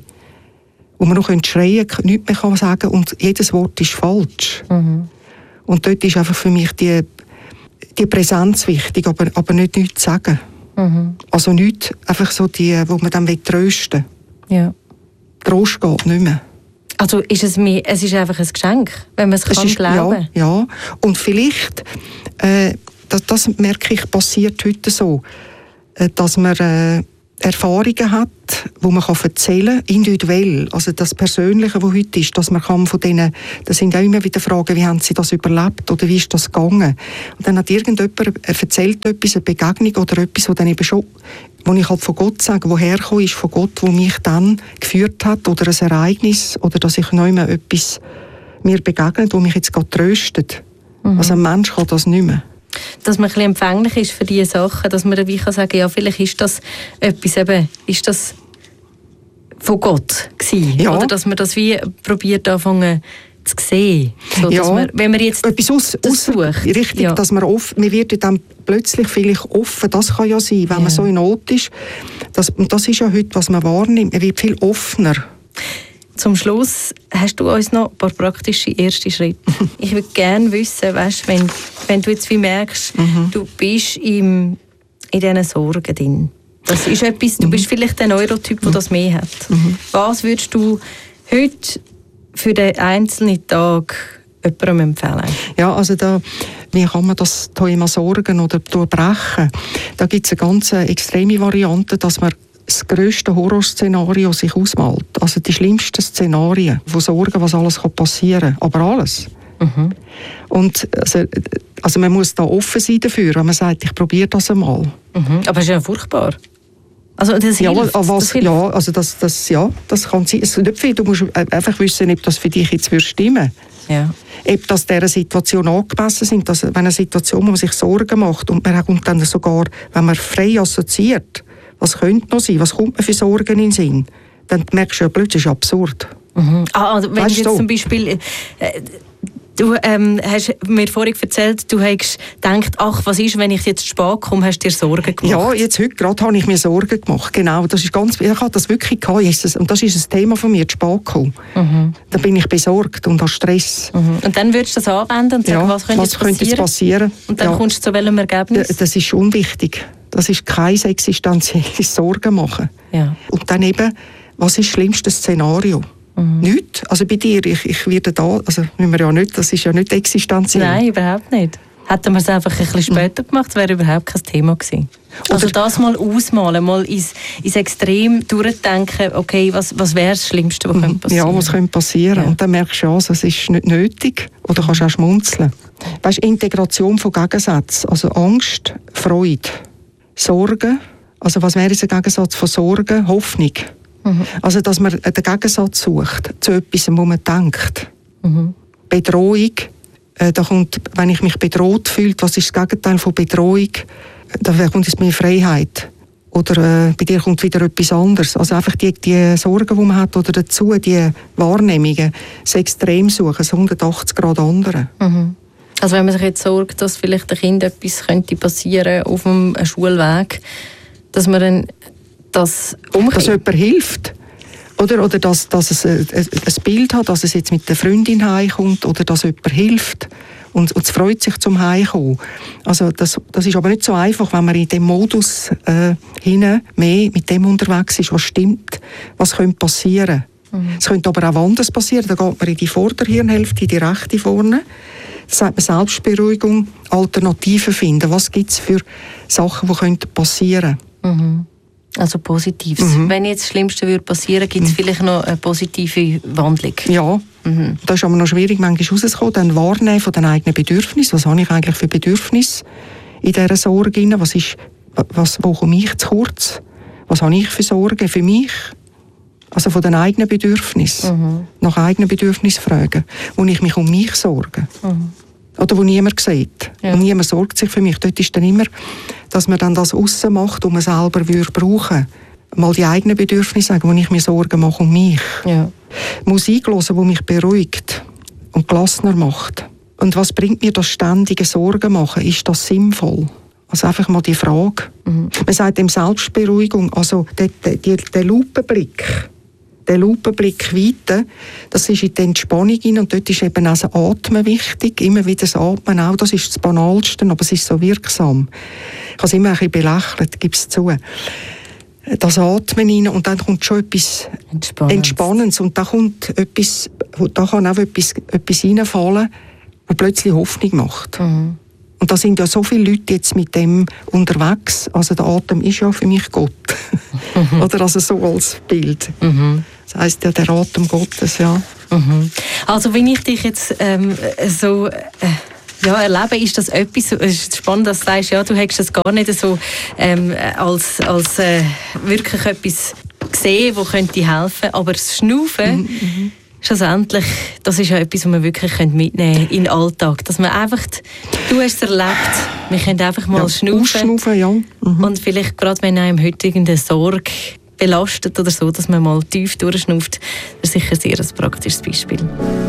Wo man noch schreien kann, nichts mehr kann sagen und jedes Wort ist falsch. Mhm. Und dort ist einfach für mich die die Präsenz wichtig, aber, aber nicht nichts sagen. Mhm. Also nichts, einfach so die, wo man dann trösten will. Ja. Trost geht nicht mehr. Also ist es, mehr, es ist einfach ein Geschenk, wenn man es kann ist, glauben? Ja, ja. Und vielleicht, äh, das, das merke ich, passiert heute so, dass man äh, Erfahrungen hat, die man kann erzählen kann, individuell. Also das Persönliche, was heute ist, dass man kann von denen, das sind auch immer wieder Fragen, wie haben sie das überlebt oder wie ist das gegangen? Und dann hat irgendjemand erzählt etwas, eine Begegnung oder etwas, wo dann eben schon, wo ich halt von Gott sage, woher gekommen ist, von Gott, wo mich dann geführt hat, oder ein Ereignis, oder dass ich neu mehr etwas mir begegnet, wo mich jetzt gerade tröstet. Mhm. Also ein Mensch kann das nicht mehr. Dass man ein bisschen empfänglich ist für diese Sachen, dass man dann wie kann sagen, ja, vielleicht ist das etwas eben, ist das von Gott gewesen, ja. Oder dass man das wie probiert anfangen zu sehen. So, ja, dass man, wenn man jetzt etwas aus, aus, sucht. Richtig, ja. Dass man offen, man wird dann plötzlich vielleicht offen, das kann ja sein, wenn ja. man so in Not ist. Das, und das ist ja heute, was man wahrnimmt, man wird viel offener. Zum Schluss hast du uns noch ein paar praktische erste Schritte. Ich würde gerne wissen, weißt, wenn, wenn du jetzt wie merkst, mhm. du bist im, in diesen Sorgen drin. Das ist etwas, du bist vielleicht der Neurotyp, der das mehr hat. Mhm. Was würdest du heute für den einzelnen Tag jemandem empfehlen? Ja, also da, wie kann man das Thema Sorgen oder durchbrechen? Da gibt es eine ganz extreme Variante, dass man das grösste Horrorszenario sich ausmalt. Also die schlimmsten Szenarien von Sorgen, was alles passieren kann. Aber alles. Mhm. Und also, also man muss da offen sein dafür, wenn man sagt, ich probiere das einmal. Mhm. Aber es ist ja furchtbar. Also das ja, hilft. Was, das hilft. Ja, also das, das, ja, das kann sein. Es ist nicht viel. Du musst einfach wissen, ob das für dich jetzt stimmen würde. Ja. Ob das dieser Situation angemessen sind. Dass, wenn eine Situation, wo man sich Sorgen macht und man kommt dann sogar, wenn man frei assoziiert, was könnte noch sein, was kommt mir für Sorgen in den Sinn, dann merkst du ja plötzlich, das ist absurd. Mhm. Ah, also wenn weißt du jetzt so? zum Beispiel... Äh, Du ähm, hast mir vorhin erzählt, du hast gedacht, ach, was ist, wenn ich jetzt zu spät komme, hast du dir Sorgen gemacht? Ja, jetzt heute gerade habe ich mir Sorgen gemacht, genau. Das ist ganz, ich hatte das wirklich gehabt, Jesus, und das ist ein Thema von mir, zu spät kommen. Mhm. Da bin ich besorgt und habe Stress. Mhm. Und dann würdest du das anwenden und sagen, ja, was könnte, was jetzt, könnte passieren? jetzt passieren? Und dann ja. kommst du zu welchem Ergebnis? D- das ist unwichtig. Das ist kein existenzielles Sorgen machen. Ja. Und dann eben, was ist das schlimmste Szenario? Mhm. Nicht. Also bei dir, ich, ich werde da, also müssen wir ja nicht, das ist ja nicht existenziell. Nein, überhaupt nicht. Hätten wir es einfach ein bisschen später gemacht, wäre überhaupt kein Thema gewesen. Also oder das mal ausmalen, mal ins, ins Extrem durchdenken, okay, was, was wäre das Schlimmste, was könnte passieren? Ja, was könnte passieren? Ja. Und dann merkst du, also, es ist nicht nötig. Oder kannst auch schmunzeln. Weißt, Integration von Gegensätzen, also Angst, Freude, Sorgen, also was wäre ein Gegensatz von Sorgen? Hoffnung. Mhm. Also, dass man den Gegensatz sucht zu etwas, wo man denkt. Mhm. Bedrohung, äh, da kommt, wenn ich mich bedroht fühle, was ist das Gegenteil von Bedrohung? Da kommt es mehr Freiheit. Oder äh, bei dir kommt wieder etwas anderes. Also einfach die, die Sorgen, die man hat, oder dazu die Wahrnehmungen, das Extrem suchen, das hundertachtzig Grad andere. Mhm. Also wenn man sich jetzt sorgt, dass vielleicht dem Kind etwas könnte passieren auf dem Schulweg, dass man dann das umkehrt. Dass jemand hilft. Oder, oder dass, dass es ein, ein Bild hat, dass es jetzt mit der Freundin heimkommt, oder dass jemand hilft und, und es freut sich zum Heimkommen. Also das, das ist aber nicht so einfach, wenn man in dem Modus äh, hinein mehr mit dem unterwegs ist, was stimmt, was könnte passieren. Mhm. Es könnte aber auch anders passieren, da geht man in die Vorderhirnhälfte, in die rechte vorne. Das sagt man Selbstberuhigung, Alternativen finden. Was gibt es für Sachen, die könnten passieren? Mhm. Also Positives. Mhm. Wenn jetzt das Schlimmste würde passieren, gibt es mhm. vielleicht noch eine positive Wandlung? Ja, mhm. das ist aber noch schwierig, manchmal rauszukommen. Dann wahrnehmen von den eigenen Bedürfnissen. Was habe ich eigentlich für Bedürfnisse in dieser Sorge? Was ist, was, wo komme ich zu kurz? Was habe ich für Sorgen für mich? Also von den eigenen Bedürfnissen. Mhm. Nach eigenen Bedürfnissen fragen. Wo ich mich um mich sorge. Mhm. Oder wo niemand sieht. Ja. Und niemand sorgt sich für mich. Dort ist dann immer, dass man dann das aussen macht und man selber würde brauchen. Mal die eigenen Bedürfnisse sagen, wo ich mir Sorgen mache um mich. Ja. Musik hören, die mich beruhigt und gelassener macht. Und was bringt mir das ständige Sorgen machen? Ist das sinnvoll? Also einfach mal die Frage. Mhm. Man sagt dem Selbstberuhigung, also der, der, der Lupenblick, der Lupenblick weiter, das ist in die Entspannung rein, und dort ist eben auch das Atmen wichtig, immer wieder das Atmen auch, das ist das Banalste, aber es ist so wirksam. Ich habe es immer ein bisschen belächelt, gebe es zu. Das Atmen rein, und dann kommt schon etwas Entspannendes, Entspannendes, und da kommt etwas, da kann auch etwas, etwas reinfallen, was plötzlich Hoffnung macht. Mhm. Und da sind ja so viele Leute jetzt mit dem unterwegs. Also der Atem ist ja für mich Gott. Mhm. Oder also so als Bild. Mhm. Das heisst ja der Atem Gottes, ja. Mhm. Also wenn ich dich jetzt ähm, so... Äh Ja, erleben ist das etwas, es ist spannend, dass du sagst, ja, du hättest das gar nicht so ähm, als, als äh, wirklich etwas gesehen, das könnte helfen, aber das Schnaufen, mhm. schlussendlich, das ist ja etwas, was man wirklich mitnehmen könnte in den Alltag, dass man einfach, du hast es erlebt, wir können einfach mal ja, schnaufen, ja. Mhm. Und vielleicht gerade wenn einem heute irgendeine Sorge belastet oder so, dass man mal tief durchschnauft, das ist sicher sehr ein praktisches Beispiel.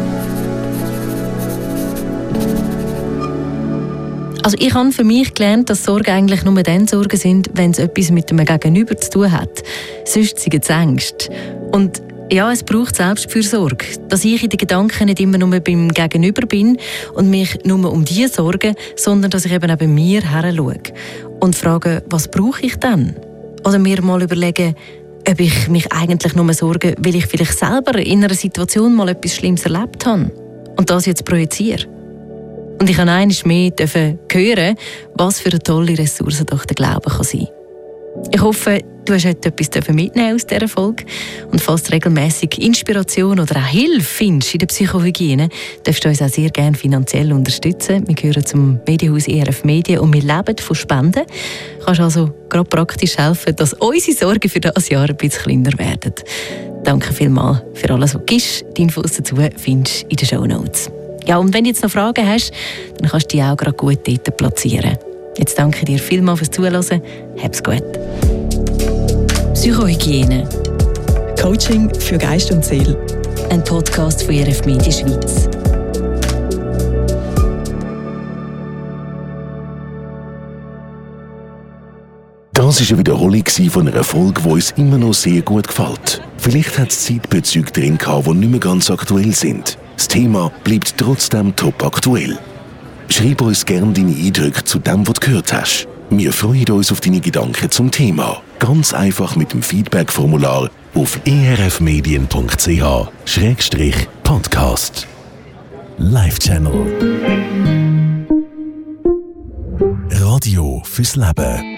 Also ich habe für mich gelernt, dass Sorgen eigentlich nur dann Sorgen sind, wenn es etwas mit dem Gegenüber zu tun hat. Sonst sind es Ängste. Und ja, es braucht Selbstfürsorge. Dass ich in den Gedanken nicht immer nur beim Gegenüber bin und mich nur um die sorge, sondern dass ich eben auch bei mir heranschaue und frage, was brauche ich denn? Oder mir mal überlegen, ob ich mich eigentlich nur sorge, weil ich vielleicht selber in einer Situation mal etwas Schlimmes erlebt habe und das jetzt projiziere. Und ich habe einmal mehr hören, was für eine tolle Ressource doch der Glaube kann sein. Ich hoffe, du hast heute etwas mitnehmen aus dieser Folge. Und falls du regelmässig Inspiration oder auch Hilfe findest in der Psychohygiene, darfst du uns auch sehr gerne finanziell unterstützen. Wir gehören zum Medienhaus E R F Medien und wir leben von Spenden. Du kannst also gerade praktisch helfen, dass unsere Sorgen für dieses Jahr ein bisschen kleiner werden. Danke vielmals für alles, was du gibst. Die Infos dazu findest du in den Shownotes. Ja, und wenn du jetzt noch Fragen hast, dann kannst du die auch gerade gut dort platzieren. Jetzt danke dir vielmals fürs Zuhören. Hab's gut. Psychohygiene. Coaching für Geist und Seele. Ein Podcast von E R F Medien Schweiz. Das war eine Wiederholung von einer Folge, die uns immer noch sehr gut gefällt. Vielleicht hat es Zeitbezüge drin gehabt, die nicht mehr ganz aktuell sind. Das Thema bleibt trotzdem top aktuell. Schreib uns gerne deine Eindrücke zu dem, was du gehört hast. Wir freuen uns auf deine Gedanken zum Thema. Ganz einfach mit dem Feedback-Formular auf e r f medien punkt c h schrägstrich podcast. Live Channel. Radio fürs Leben.